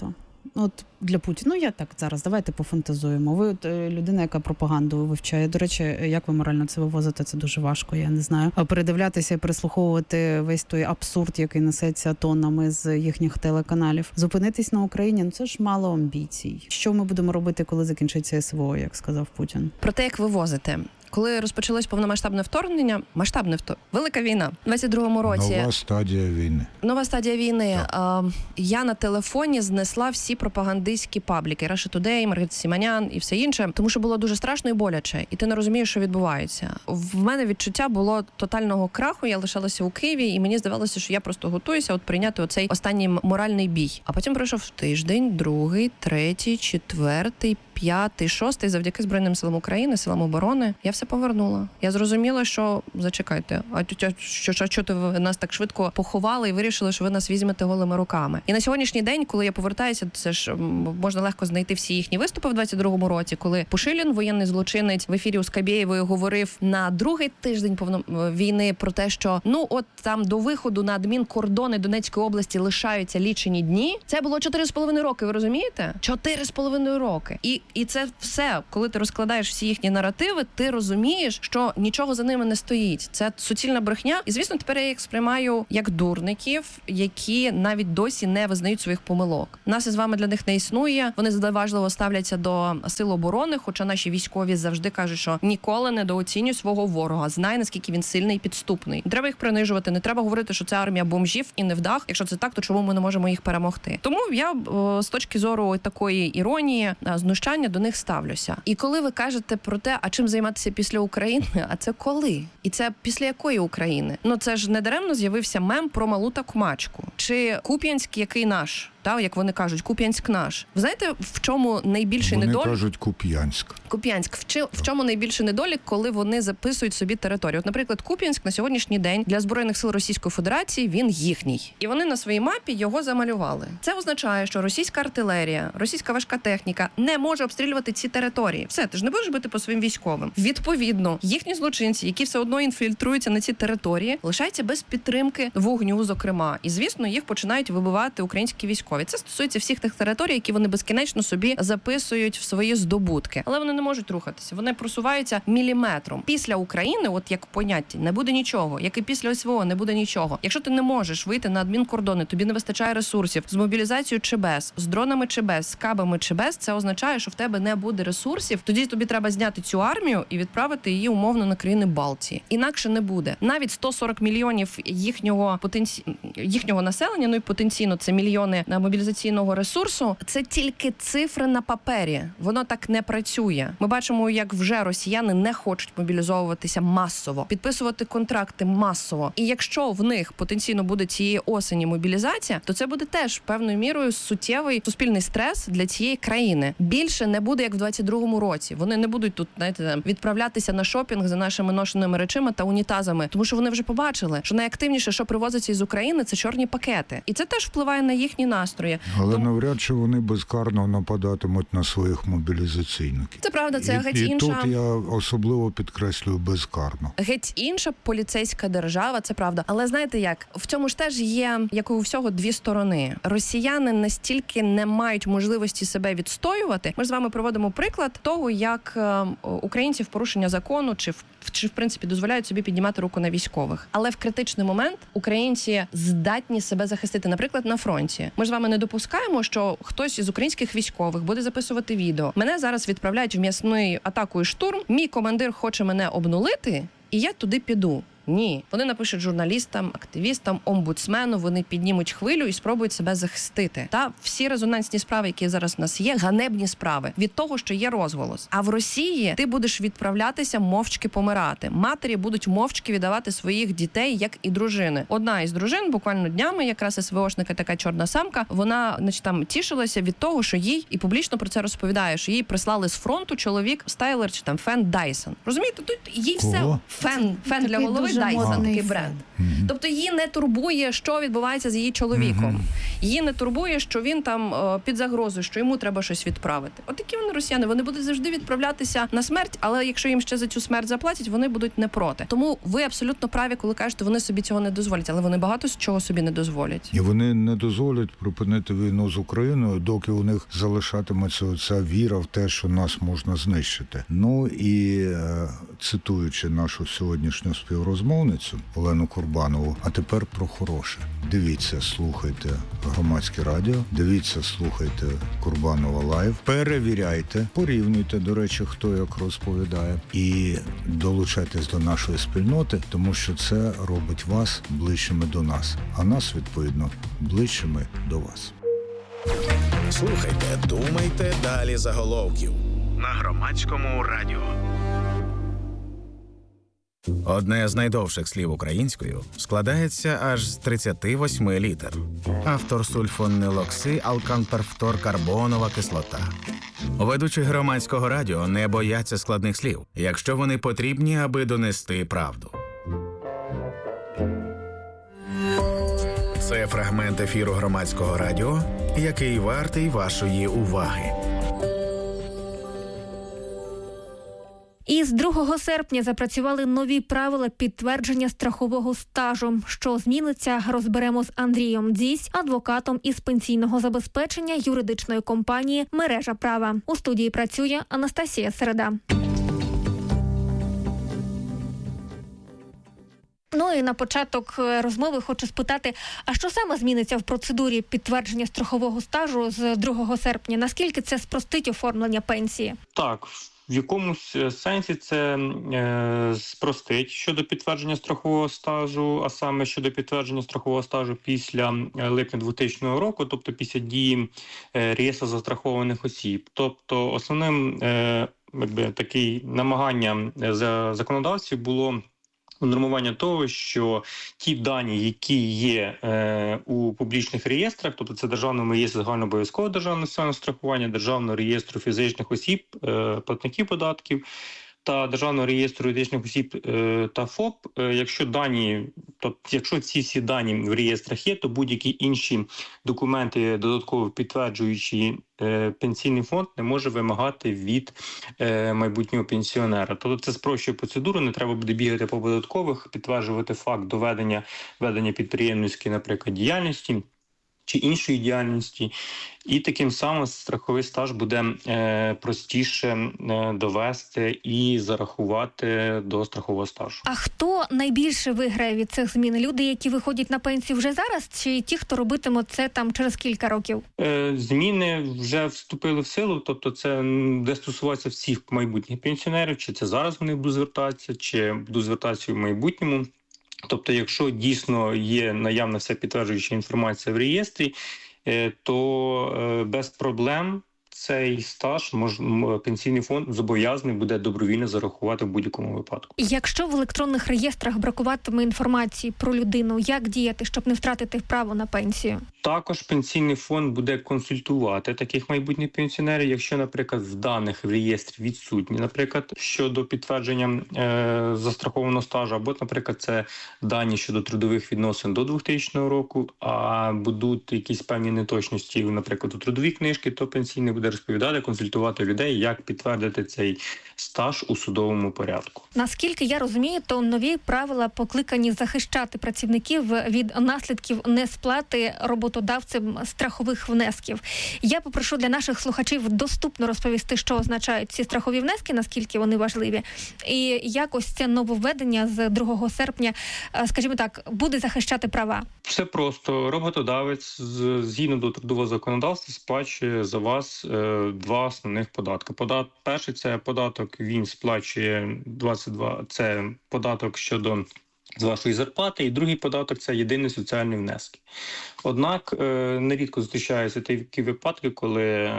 от для Путіна, ну я так зараз, давайте пофантазуємо. Ви от людина, яка пропаганду вивчає. До речі, як ви морально це вивозите, це дуже важко, я не знаю. А передивлятися і прислуховувати весь той абсурд, який несеться тоннами з їхніх телеканалів. Зупинитись на Україні, ну це ж мало амбіцій. Що ми будемо робити, коли закінчиться СВО, як сказав Путін? Про те, як вивозите. Коли розпочалось повномасштабне вторгнення, масштабне вторгнення, велика війна, у двадцять другому році. Нова стадія війни. Нова стадія війни. А, я на телефоні знесла всі пропагандистські пабліки, Russia Today, Маргарита Сіманян і все інше, тому що було дуже страшно і боляче, і ти не розумієш, що відбувається. В мене відчуття було тотального краху, я лишалася у Києві, і мені здавалося, що я просто готуюся от прийняти оцей останній моральний бій. А потім пройшов тиждень, другий, третій, четвертий, п'ятий, шостий, завдяки Збройним силам України, силам оборони, я все повернула. Я зрозуміла, що, зачекайте, а що, що, що ти ви нас так швидко поховали і вирішили, що ви нас візьмете голими руками. І на сьогоднішній день, коли я повертаюся, це ж можна легко знайти всі їхні виступи в двадцять другому році, коли Пушилін, воєнний злочинець, в ефірі у Скабєєвої говорив на другий тиждень повно... війни про те, що ну от там до виходу на адмінкордони Донецької області лишаються лічені дні. Це було чотири з половиною роки, ви розумієте? Чотири з половиною роки. І І це все, коли ти розкладаєш всі їхні наративи, ти розумієш, що нічого за ними не стоїть. Це суцільна брехня. І, звісно, тепер я їх сприймаю як дурників, які навіть досі не визнають своїх помилок. Нас із вами для них не існує. Вони зневажливо ставляться до сил оборони, хоча наші військові завжди кажуть, що ніколи не недооцінюй свого ворога. Знай, наскільки він сильний і підступний. Не треба їх принижувати, не треба говорити, що це армія бомжів і невдах. Якщо це так, то чому ми не можемо їх перемогти? Тому я з точки зору такої іронії, знущання до них ставлюся. І коли ви кажете про те, а чим займатися після України, а це коли? І це після якої України? Ну це ж не даремно з'явився мем про малу та кумачку. Чи Куп'янськ, який наш? Та, як вони кажуть, Куп'янськ наш. Ви знаєте, в чому найбільший вони недолік? Вони кажуть Куп'янськ. Куп'янськ. В, чи... в чому найбільший недолік, коли вони записують собі територію? От, наприклад, Куп'янськ на сьогоднішній день для Збройних сил Російської Федерації він їхній. І вони на своїй мапі його замалювали. Це означає, що російська артилерія, російська важка техніка не може обстрілювати ці території. Все, ти ж не будеш бити по своїм військовим. Відповідно, їхні злочинці, які все одно інфільтруються на ці території, лишаються без підтримки вогню, зокрема. І, звісно, їх починають вибивати українські військові. Це стосується всіх тих територій, які вони безкінечно собі записують в свої здобутки. Але вони не можуть рухатися. Вони просуваються міліметром. Після України, от як поняття, не буде нічого. Як і після СВО не буде нічого. Якщо ти не можеш вийти на адмінкордони, тобі не вистачає ресурсів, з мобілізацією чи без, з дронами чи без, з кабами чи без, це означає, що в тебе не буде ресурсів. Тоді тобі треба зняти цю армію і відправити її умовно на країни Балтії. Інакше не буде. Навіть сто сорок мільйонів їхнього потенці... їхнього населення, ну і потенційно це мільйони на мобілізаційного ресурсу, це тільки цифри на папері. Воно так не працює. Ми бачимо, як вже росіяни не хочуть мобілізовуватися масово, підписувати контракти масово. І якщо в них потенційно буде цієї осені мобілізація, то це буде теж певною мірою суттєвий суспільний стрес для цієї країни. Більше не буде, як в двадцять другому році. Вони не будуть тут, знаєте, відправлятися на шопінг за нашими ношеними речами та унітазами, тому що вони вже побачили, що найактивніше, що привозиться із України, це чорні пакети. І це теж впливає на їхні настрої. Але Тому... навряд чи вони безкарно нападатимуть на своїх мобілізаційників. Це правда, це і, геть і інша... І тут я особливо підкреслюю безкарно. Геть інша поліцейська держава, це правда. Але знаєте як? В цьому ж теж є, як і у всього, дві сторони. Росіяни настільки не мають можливості себе відстоювати. Ми ж з вами проводимо приклад того, як е, українці в порушення закону чи в чи, в принципі, дозволяють собі піднімати руку на військових. Але в критичний момент українці здатні себе захистити, наприклад, на фронті. Ми ж з вами не допускаємо, що хтось із українських військових буде записувати відео. Мене зараз відправляють в м'ясний атаку і штурм, мій командир хоче мене обнулити, і я туди піду. Ні. Вони напишуть журналістам, активістам, омбудсмену, вони піднімуть хвилю і спробують себе захистити. Та всі резонансні справи, які зараз в нас є, ганебні справи від того, що є розголос. А в Росії ти будеш відправлятися мовчки помирати. Матері будуть мовчки віддавати своїх дітей, як і дружини. Одна із дружин буквально днями, якраз СВОшника, така чорна самка, вона, значить, там тішилася від того, що їй, і публічно про це розповідає, що їй прислали з фронту чоловік Стайлер чи там Фен Дайсон. Розумієте, тут їй все фен, фен для голови. Дайсон, такий бренд. Mm-hmm. Тобто її не турбує, що відбувається з її чоловіком. Mm-hmm. Її не турбує, що він там під загрозою, що йому треба щось відправити. От такі вони росіяни, вони будуть завжди відправлятися на смерть, але якщо їм ще за цю смерть заплатять, вони будуть не проти. Тому ви абсолютно праві, коли кажете, вони собі цього не дозволять, але вони багато з чого собі не дозволять. І вони не дозволять припинити війну з Україною, доки у них залишатиметься ця віра в те, що нас можна знищити. Ну і е, цитуючи нашу сьогоднішню співрозмовницю Олену Курбанову, а тепер про хороше. Дивіться, слухайте Громадське радіо, дивіться, слухайте Курбанова Лайв, перевіряйте, порівнюйте, до речі, хто як розповідає, і долучайтесь до нашої спільноти, тому що це робить вас ближчими до нас, а нас, відповідно, ближчими до вас. Слухайте, думайте далі заголовків на Громадському радіо. Одне з найдовших слів українською складається аж з тридцяти восьми літер. Автор сульфонилокси, алканперфторкарбонова кислота. Ведучі Громадського радіо не бояться складних слів, якщо вони потрібні, аби донести правду. Це фрагмент ефіру Громадського радіо, який вартий вашої уваги. І з другого серпня запрацювали нові правила підтвердження страхового стажу. Що зміниться, розберемо з Андрієм Дзісь, адвокатом із пенсійного забезпечення юридичної компанії «Мережа права». У студії працює Анастасія Середа. Ну і на початок розмови хочу спитати, а що саме зміниться в процедурі підтвердження страхового стажу з другого серпня? Наскільки це спростить оформлення пенсії? Так, в якомусь сенсі це е, спростить щодо підтвердження страхового стажу, а саме щодо підтвердження страхового стажу після липня двохтисячного року, тобто після дії е, реєстру застрахованих осіб. Тобто основним е, якби, таке намагання за законодавців було унормування того, що ті дані, які є е, у публічних реєстрах, тобто це Державному реєстру загальнообов'язкового державного соціального страхування, Державного реєстру фізичних осіб, е, платників податків та Державного реєстру юридичних осіб е, та ФОП, е, якщо дані, тобто якщо ці всі дані в реєстрах є, то будь-які інші документи, додатково підтверджуючи е, пенсійний фонд, не може вимагати від е, майбутнього пенсіонера. Тобто це спрощує процедуру, не треба буде бігати по податкових, підтверджувати факт доведення ведення підприємницької, наприклад, діяльності чи іншої діяльності, і таким самим страховий стаж буде е, простіше е, довести і зарахувати до страхового стажу. А хто найбільше виграє від цих змін? Люди, які виходять на пенсію вже зараз, чи ті, хто робитиме це там через кілька років? Е, зміни вже вступили в силу, тобто це де стосуватися всіх майбутніх пенсіонерів, чи це зараз вони будуть звертатися, чи будуть звертатися в майбутньому. Тобто, якщо дійсно є наявна вся підтверджуюча інформація в реєстрі, то без проблем цей стаж мож, пенсійний фонд зобов'язаний буде добровільно зарахувати в будь-якому випадку. Якщо в електронних реєстрах бракуватиме інформації про людину, як діяти, щоб не втратити право на пенсію? Також пенсійний фонд буде консультувати таких майбутніх пенсіонерів, якщо, наприклад, в даних в реєстрі відсутні, наприклад, щодо підтвердження е, застрахованого стажу, або, наприклад, це дані щодо трудових відносин до двохтисячного року, а будуть якісь певні неточності, наприклад, у трудовій книжці, то пенсійний буде розповідати, консультувати людей, як підтвердити цей стаж у судовому порядку. Наскільки я розумію, то нові правила покликані захищати працівників від наслідків несплати роботодавцем страхових внесків. Я попрошу для наших слухачів доступно розповісти, що означають ці страхові внески, наскільки вони важливі, і як ось це нововведення з другого серпня, скажімо так, буде захищати права. Все просто. Роботодавець згідно до трудового законодавства сплачує за вас е, два основних податки. Подат... Перший – це податок, він сплачує двадцять два, це податок щодо з вашої зарплати, і другий податок – це єдиний соціальний внески. Однак е, нерідко зустрічаються такі випадки, коли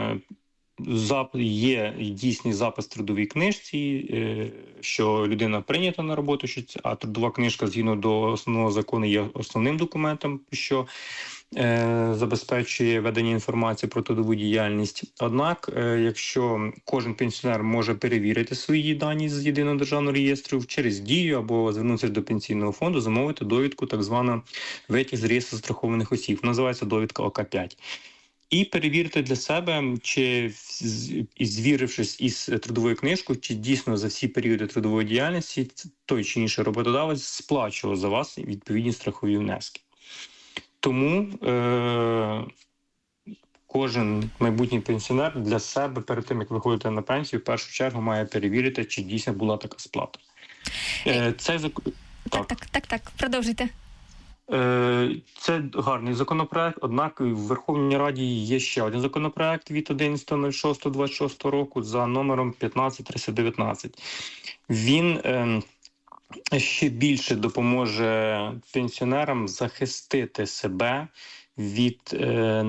є дійсний запис в трудовій книжці, що людина прийнята на роботу, а трудова книжка згідно до основного закону є основним документом, що е, забезпечує ведення інформації про трудову діяльність. Однак, е, якщо кожен пенсіонер може перевірити свої дані з єдиного державного реєстру через Дію або звернутися до пенсійного фонду, замовити довідку, так звану витяг з реєстру страхованих осіб. Називається довідка О К п'ять. І перевірити для себе, чи, звірившись із трудовою книжкою, чи дійсно за всі періоди трудової діяльності той чи інший роботодавець сплачував за вас відповідні страхові внески. Тому е- кожен майбутній пенсіонер для себе перед тим, як виходити на пенсію, в першу чергу має перевірити, чи дійсно була така сплата. Е- це... Так, так, так, так, так. Продовжуйте. Це гарний законопроект, однак в Верховній Раді є ще один законопроект від одинадцятого шостого двадцять шостого року за номером п'ятнадцять триста дев'ятнадцять. Він е, ще більше допоможе пенсіонерам захистити себе від е,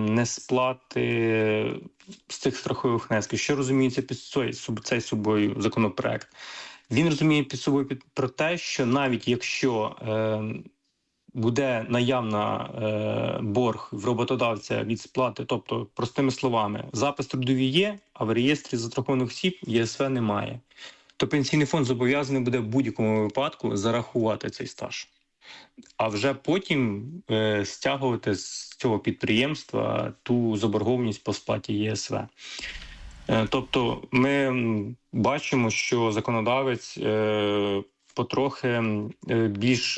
несплати з цих страхових внесків. Що розуміється під цей собою законопроект? Він розуміє під собою під, про те, що навіть якщо е, буде наявна е, борг в роботодавця від сплати, тобто, простими словами, запис трудовий є, а в реєстрі застрахованих осіб Є С В немає, то пенсійний фонд зобов'язаний буде в будь-якому випадку зарахувати цей стаж. А вже потім е, стягувати з цього підприємства ту заборгованість по сплаті Є С В. Е, тобто ми бачимо, що законодавець е, потрохи е, більш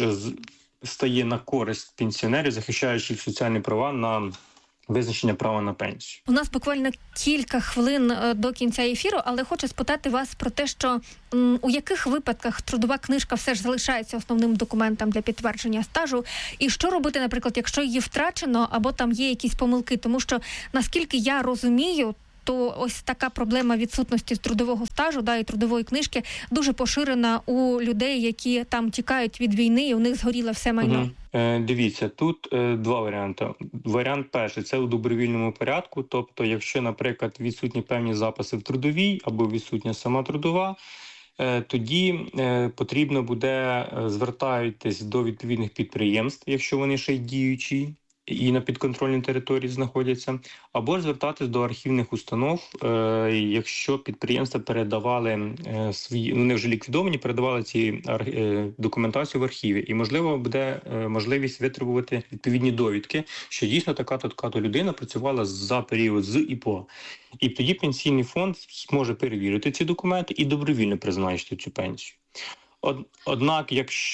стає на користь пенсіонерів, захищаючи їх соціальні права на визначення права на пенсію. У нас буквально кілька хвилин до кінця ефіру, але хочу спитати вас про те, що м, у яких випадках трудова книжка все ж залишається основним документом для підтвердження стажу, і що робити, наприклад, якщо її втрачено або там є якісь помилки, тому що, наскільки я розумію, то ось така проблема відсутності трудового стажу, да, і трудової книжки дуже поширена у людей, які там тікають від війни, і у них згоріло все майно. Угу. Е, дивіться, тут е, два варіанти. Варіант перший – це у добровільному порядку, тобто якщо, наприклад, відсутні певні записи в трудовій або відсутня сама трудова, е, тоді е, потрібно буде звертатись до відповідних підприємств, якщо вони ще й діючі, і на підконтрольній території знаходяться, або звертатись до архівних установ, е, якщо підприємства передавали е, свої, вони вже ліквідовані, передавали ці е, документацію в архіві. І, можливо, буде е, можливість витребувати відповідні довідки, що дійсно така-то, така-то людина працювала за період з і по. І тоді пенсійний фонд зможе перевірити ці документи і добровільно призначити цю пенсію. Од, однак,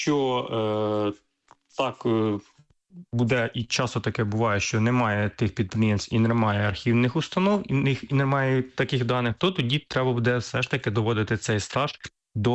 якщо е, так... Е, буде і часто таке буває, що немає тих підприємств і немає архівних установ, і них і немає таких даних, то тоді треба буде все ж таки доводити цей стаж до,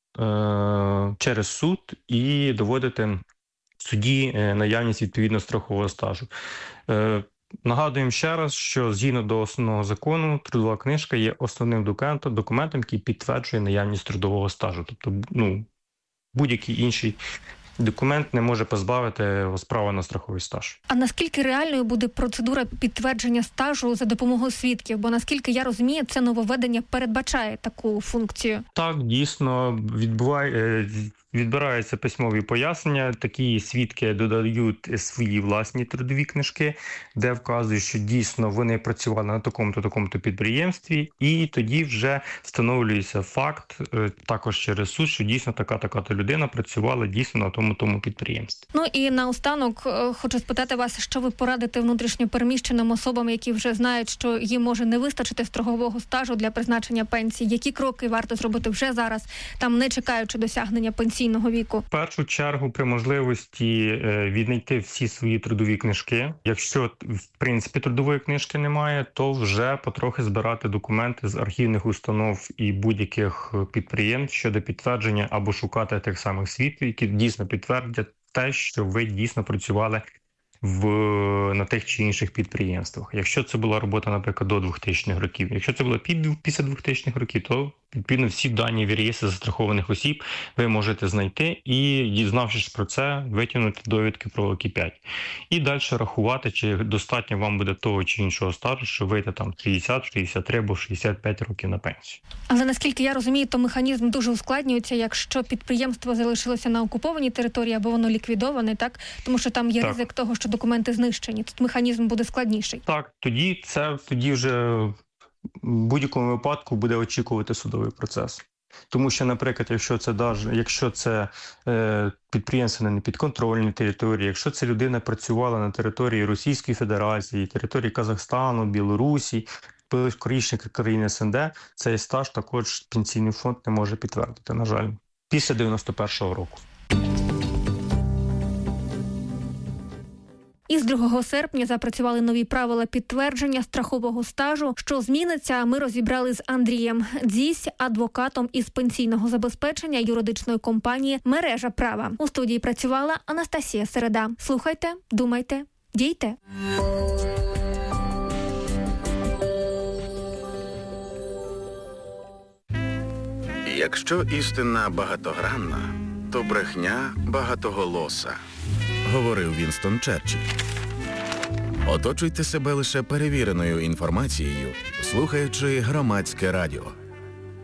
е, через суд і доводити в суді наявність відповідно страхового стажу. Е, Нагадуємо ще раз, що згідно до основного закону трудова книжка є основним документом, документом, який підтверджує наявність трудового стажу. Тобто, ну, будь-який інший документ не може позбавити вас права на страховий стаж. А наскільки реальною буде процедура підтвердження стажу за допомогою свідків? Бо, наскільки я розумію, це нововведення передбачає таку функцію. Так, дійсно, відбуває, відбираються письмові пояснення. Такі свідки додають свої власні трудові книжки, де вказують, що дійсно вони працювали на такому-то, такому-то підприємстві, і тоді вже встановлюється факт, також через суд, що дійсно така-така-то людина працювала дійсно на тому-тому підприємстві. Ну і наостанок хочу спитати вас, що ви порадите внутрішньопереміщеним особам, які вже знають, що їм може не вистачити страхового стажу для призначення пенсії. Які кроки варто зробити вже зараз, там не чекаючи досягнення пенсійного віку? В першу чергу при можливості віднайти всі свої трудові книжки. Якщо, в принципі, трудової книжки немає, то вже потрохи збирати документи з архівних установ і будь-яких підприємств щодо підтвердження або шукати тих самих свідків, які дійсно підтвердять те, що ви дійсно працювали в, на тих чи інших підприємствах. Якщо це була робота, наприклад, до двохтисячних років. Якщо це було під, після двохтисячних років, то відповідно, всі дані в реєстрі застрахованих осіб ви можете знайти і, дізнавшись про це, витягнути довідки про Кі п'ять. І далі рахувати, чи достатньо вам буде того чи іншого стажу, щоб вийти там шістдесят, шістдесят три або шістдесят п'ять років на пенсію. Але наскільки я розумію, то механізм дуже ускладнюється, якщо підприємство залишилося на окупованій території або воно ліквідоване, так? Тому що там є так. ризик того, що документи знищені. Тут механізм буде складніший. Так, тоді це тоді вже в будь-якому випадку буде очікувати судовий процес. Тому що, наприклад, якщо це даже, якщо це е, підприємство на непідконтрольній території, якщо ця людина працювала на території Російської Федерації, території Казахстану, Білорусі, скоріше країни ес ен де, цей стаж також пенсійний фонд не може підтвердити, на жаль, після дев'яносто першого року. Із другого серпня запрацювали нові правила підтвердження страхового стажу. Що зміниться, ми розібрали з Андрієм Дзісь, адвокатом із пенсійного забезпечення юридичної компанії «Мережа права». У студії працювала Анастасія Середа. Слухайте, думайте, дійте. Якщо істина багатогранна, то брехня багатоголоса, говорив Вінстон Черчилль. Оточуйте себе лише перевіреною інформацією, слухаючи Громадське радіо.